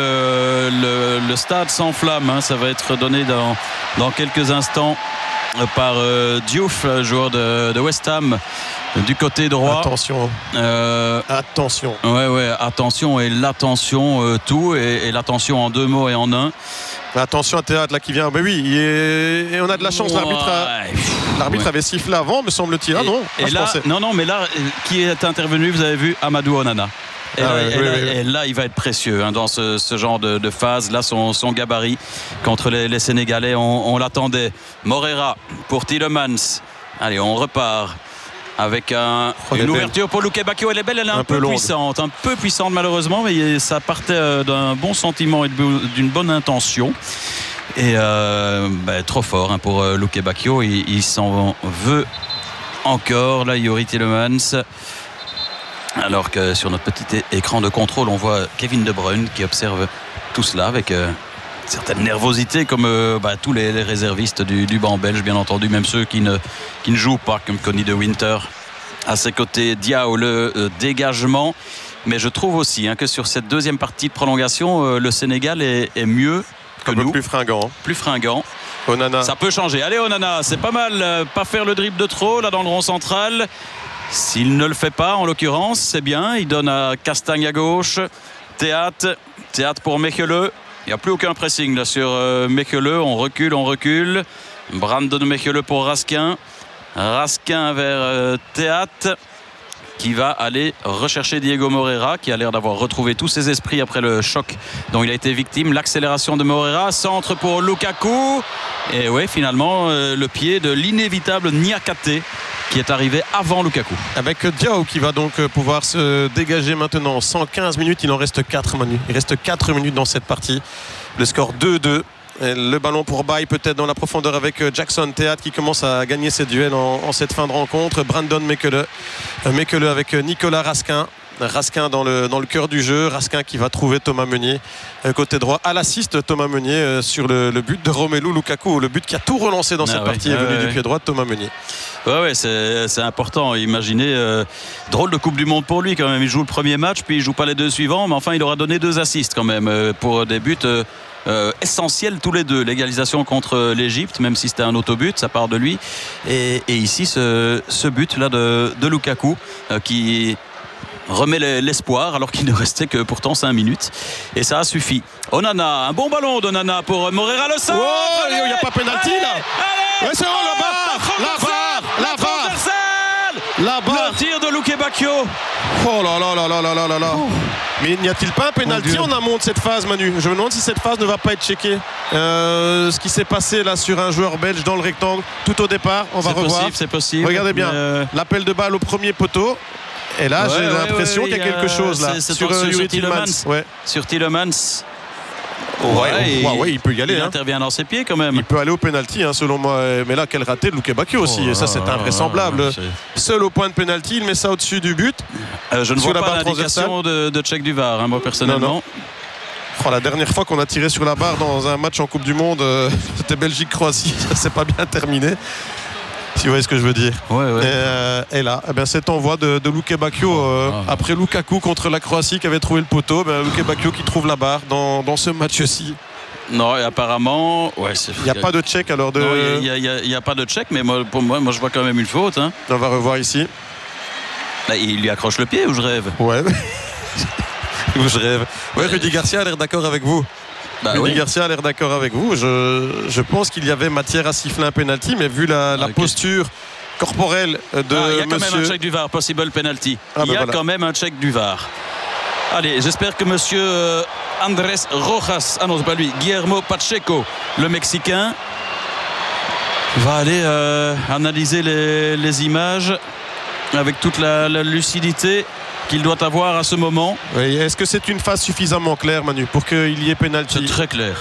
le stade s'enflamme. Hein. Ça va être donné dans quelques instants par Diouf, joueur de West Ham. Du côté droit. Attention. Attention. Ouais, attention et l'attention, tout. Et l'attention en 2 mots et en 1. Attention à Théâtre là qui vient. Ben oui, et on a de la chance. L'arbitre avait sifflé avant, me semble-t-il. Non, mais là, qui est intervenu, vous avez vu Amadou Onana. Et là, il va être précieux hein, dans ce genre de phase. Là, son gabarit contre les Sénégalais, on l'attendait. Morera pour Tielemans. Allez, on repart. Avec une ouverture pour Luke Bacchio. Elle est belle, elle est un peu puissante malheureusement, mais ça partait d'un bon sentiment et d'une bonne intention. Et trop fort hein, pour Luke Bacchio. Il s'en veut encore, là, Youri Tielemans. Alors que sur notre petit écran de contrôle, on voit Kevin De Bruyne qui observe tout cela avec certaine nervosité, comme tous les réservistes du banc belge, bien entendu, même ceux qui ne jouent pas, comme Connie De Winter. À ses côtés, Diao, le dégagement. Mais je trouve aussi que sur cette deuxième partie de prolongation, le Sénégal est mieux que nous. Plus fringant. Plus fringant. Onana. Ça peut changer. Allez, Onana, c'est pas mal. Pas faire le dribble de trop, là, dans le rond central. S'il ne le fait pas, en l'occurrence, c'est bien. Il donne à Castagne à gauche. Théâtre pour Mekele. Il n'y a plus aucun pressing là sur Mekele. On recule. Brandon Mekele pour Raskin. Raskin vers Théâtre, qui va aller rechercher Diego Moreira, qui a l'air d'avoir retrouvé tous ses esprits après le choc dont il a été victime. L'accélération de Moreira, centre pour Lukaku. Et ouais, finalement, le pied de l'inévitable Niakate, qui est arrivé avant Lukaku. Avec Diao qui va donc pouvoir se dégager maintenant. 115 minutes, il en reste 4, Manu. Il reste 4 minutes dans cette partie. Le score 2-2. Et le ballon pour Baye peut-être dans la profondeur avec Jackson. Théâtre qui commence à gagner ses duels en cette fin de rencontre. Brandon Mekele. Mekele avec Nicolas Raskin. Raskin dans le cœur du jeu. Raskin qui va trouver Thomas Meunier côté droit à l'assist. Thomas Meunier sur le but de Romelu Lukaku, le but qui a tout relancé dans cette partie est venu du pied droit de Thomas Meunier. Ouais, c'est important. Imaginez, drôle de Coupe du Monde pour lui quand même. Il joue le premier match, puis il joue pas les 2 suivants, mais enfin il aura donné 2 assists quand même pour des buts essentiels tous les 2. L'égalisation contre l'Égypte, même si c'était un autobut, ça part de lui. Et ici ce but là de Lukaku qui remet l'espoir alors qu'il ne restait que pourtant 5 minutes, et ça a suffi. Onana, un bon ballon d'Onana pour Moreira, le centre. Il n'y a pas pénalty là. Allez, c'est la barre. Le tir de Luke Bacchio. Oh là là là là là là là. Mais n'y a-t-il pas un pénalty en amont de cette phase, Manu? Je me demande si cette phase ne va pas être checkée. Ce qui s'est passé là sur un joueur belge dans le rectangle tout au départ, on va revoir. C'est possible. Regardez bien, l'appel de balle au premier poteau. Et là, j'ai l'impression qu'il y a quelque chose là sur Tielemans. Sur Tielemans. Il peut y aller. Il intervient dans ses pieds quand même. Il peut aller au penalty selon moi. Mais là, quel raté de Luke Bacchio aussi. Et ça, c'est invraisemblable. Seul au point de penalty, il met ça au-dessus du but. Je ne vois pas l'indication de check du VAR, moi personnellement. Non. La dernière fois qu'on a tiré sur la barre dans un match en Coupe du Monde, c'était Belgique-Croatie, ça s'est pas bien terminé. Si vous voyez ce que je veux dire. Ouais. Et là, cet envoi de Luke Bacchio après Lukaku contre la Croatie qui avait trouvé le poteau, Luke Bacchio qui trouve la barre dans ce match-ci. Non, et apparemment, il n'y a pas de check alors de. Non, il n'y a pas de check, mais pour moi, je vois quand même une faute. Hein. On va revoir ici. Là, il lui accroche le pied ou je rêve? Ouais. Ou je rêve. Ouais, Rudy Garcia a l'air d'accord avec vous. Rudy Garcia a l'air d'accord avec vous. Je pense qu'il y avait matière à siffler un penalty, mais vu la posture corporelle de il y a quand monsieur... même un check du VAR, possible penalty. Il y a quand même un check du VAR. Allez, j'espère que monsieur Andrés Rojas, ah non, c'est pas lui, Guillermo Pacheco, le Mexicain, va aller analyser les images avec toute la lucidité qu'il doit avoir à ce moment. Oui, est-ce que c'est une phase suffisamment claire, Manu, pour qu'il y ait pénalty? C'est très clair.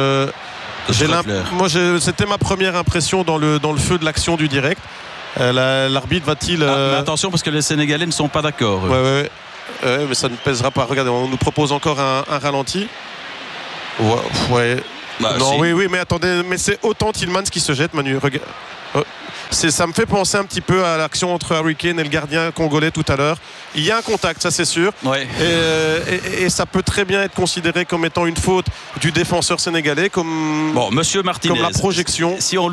Moi, c'était ma première impression dans le feu de l'action du direct. L'arbitre va-t-il... mais attention, parce que les Sénégalais ne sont pas d'accord. Mais ça ne pèsera pas. Regardez, on nous propose encore un ralenti. Ouais. Non, si. Oui, mais attendez, mais c'est autant Tillmans qui se jette, Manu. Regarde. Ça me fait penser un petit peu à l'action entre Harry Kane et le gardien congolais tout à l'heure. Il y a un contact, ça c'est sûr. Ouais. Et ça peut très bien être considéré comme étant une faute du défenseur sénégalais, comme Monsieur Martinez, comme la projection. Si on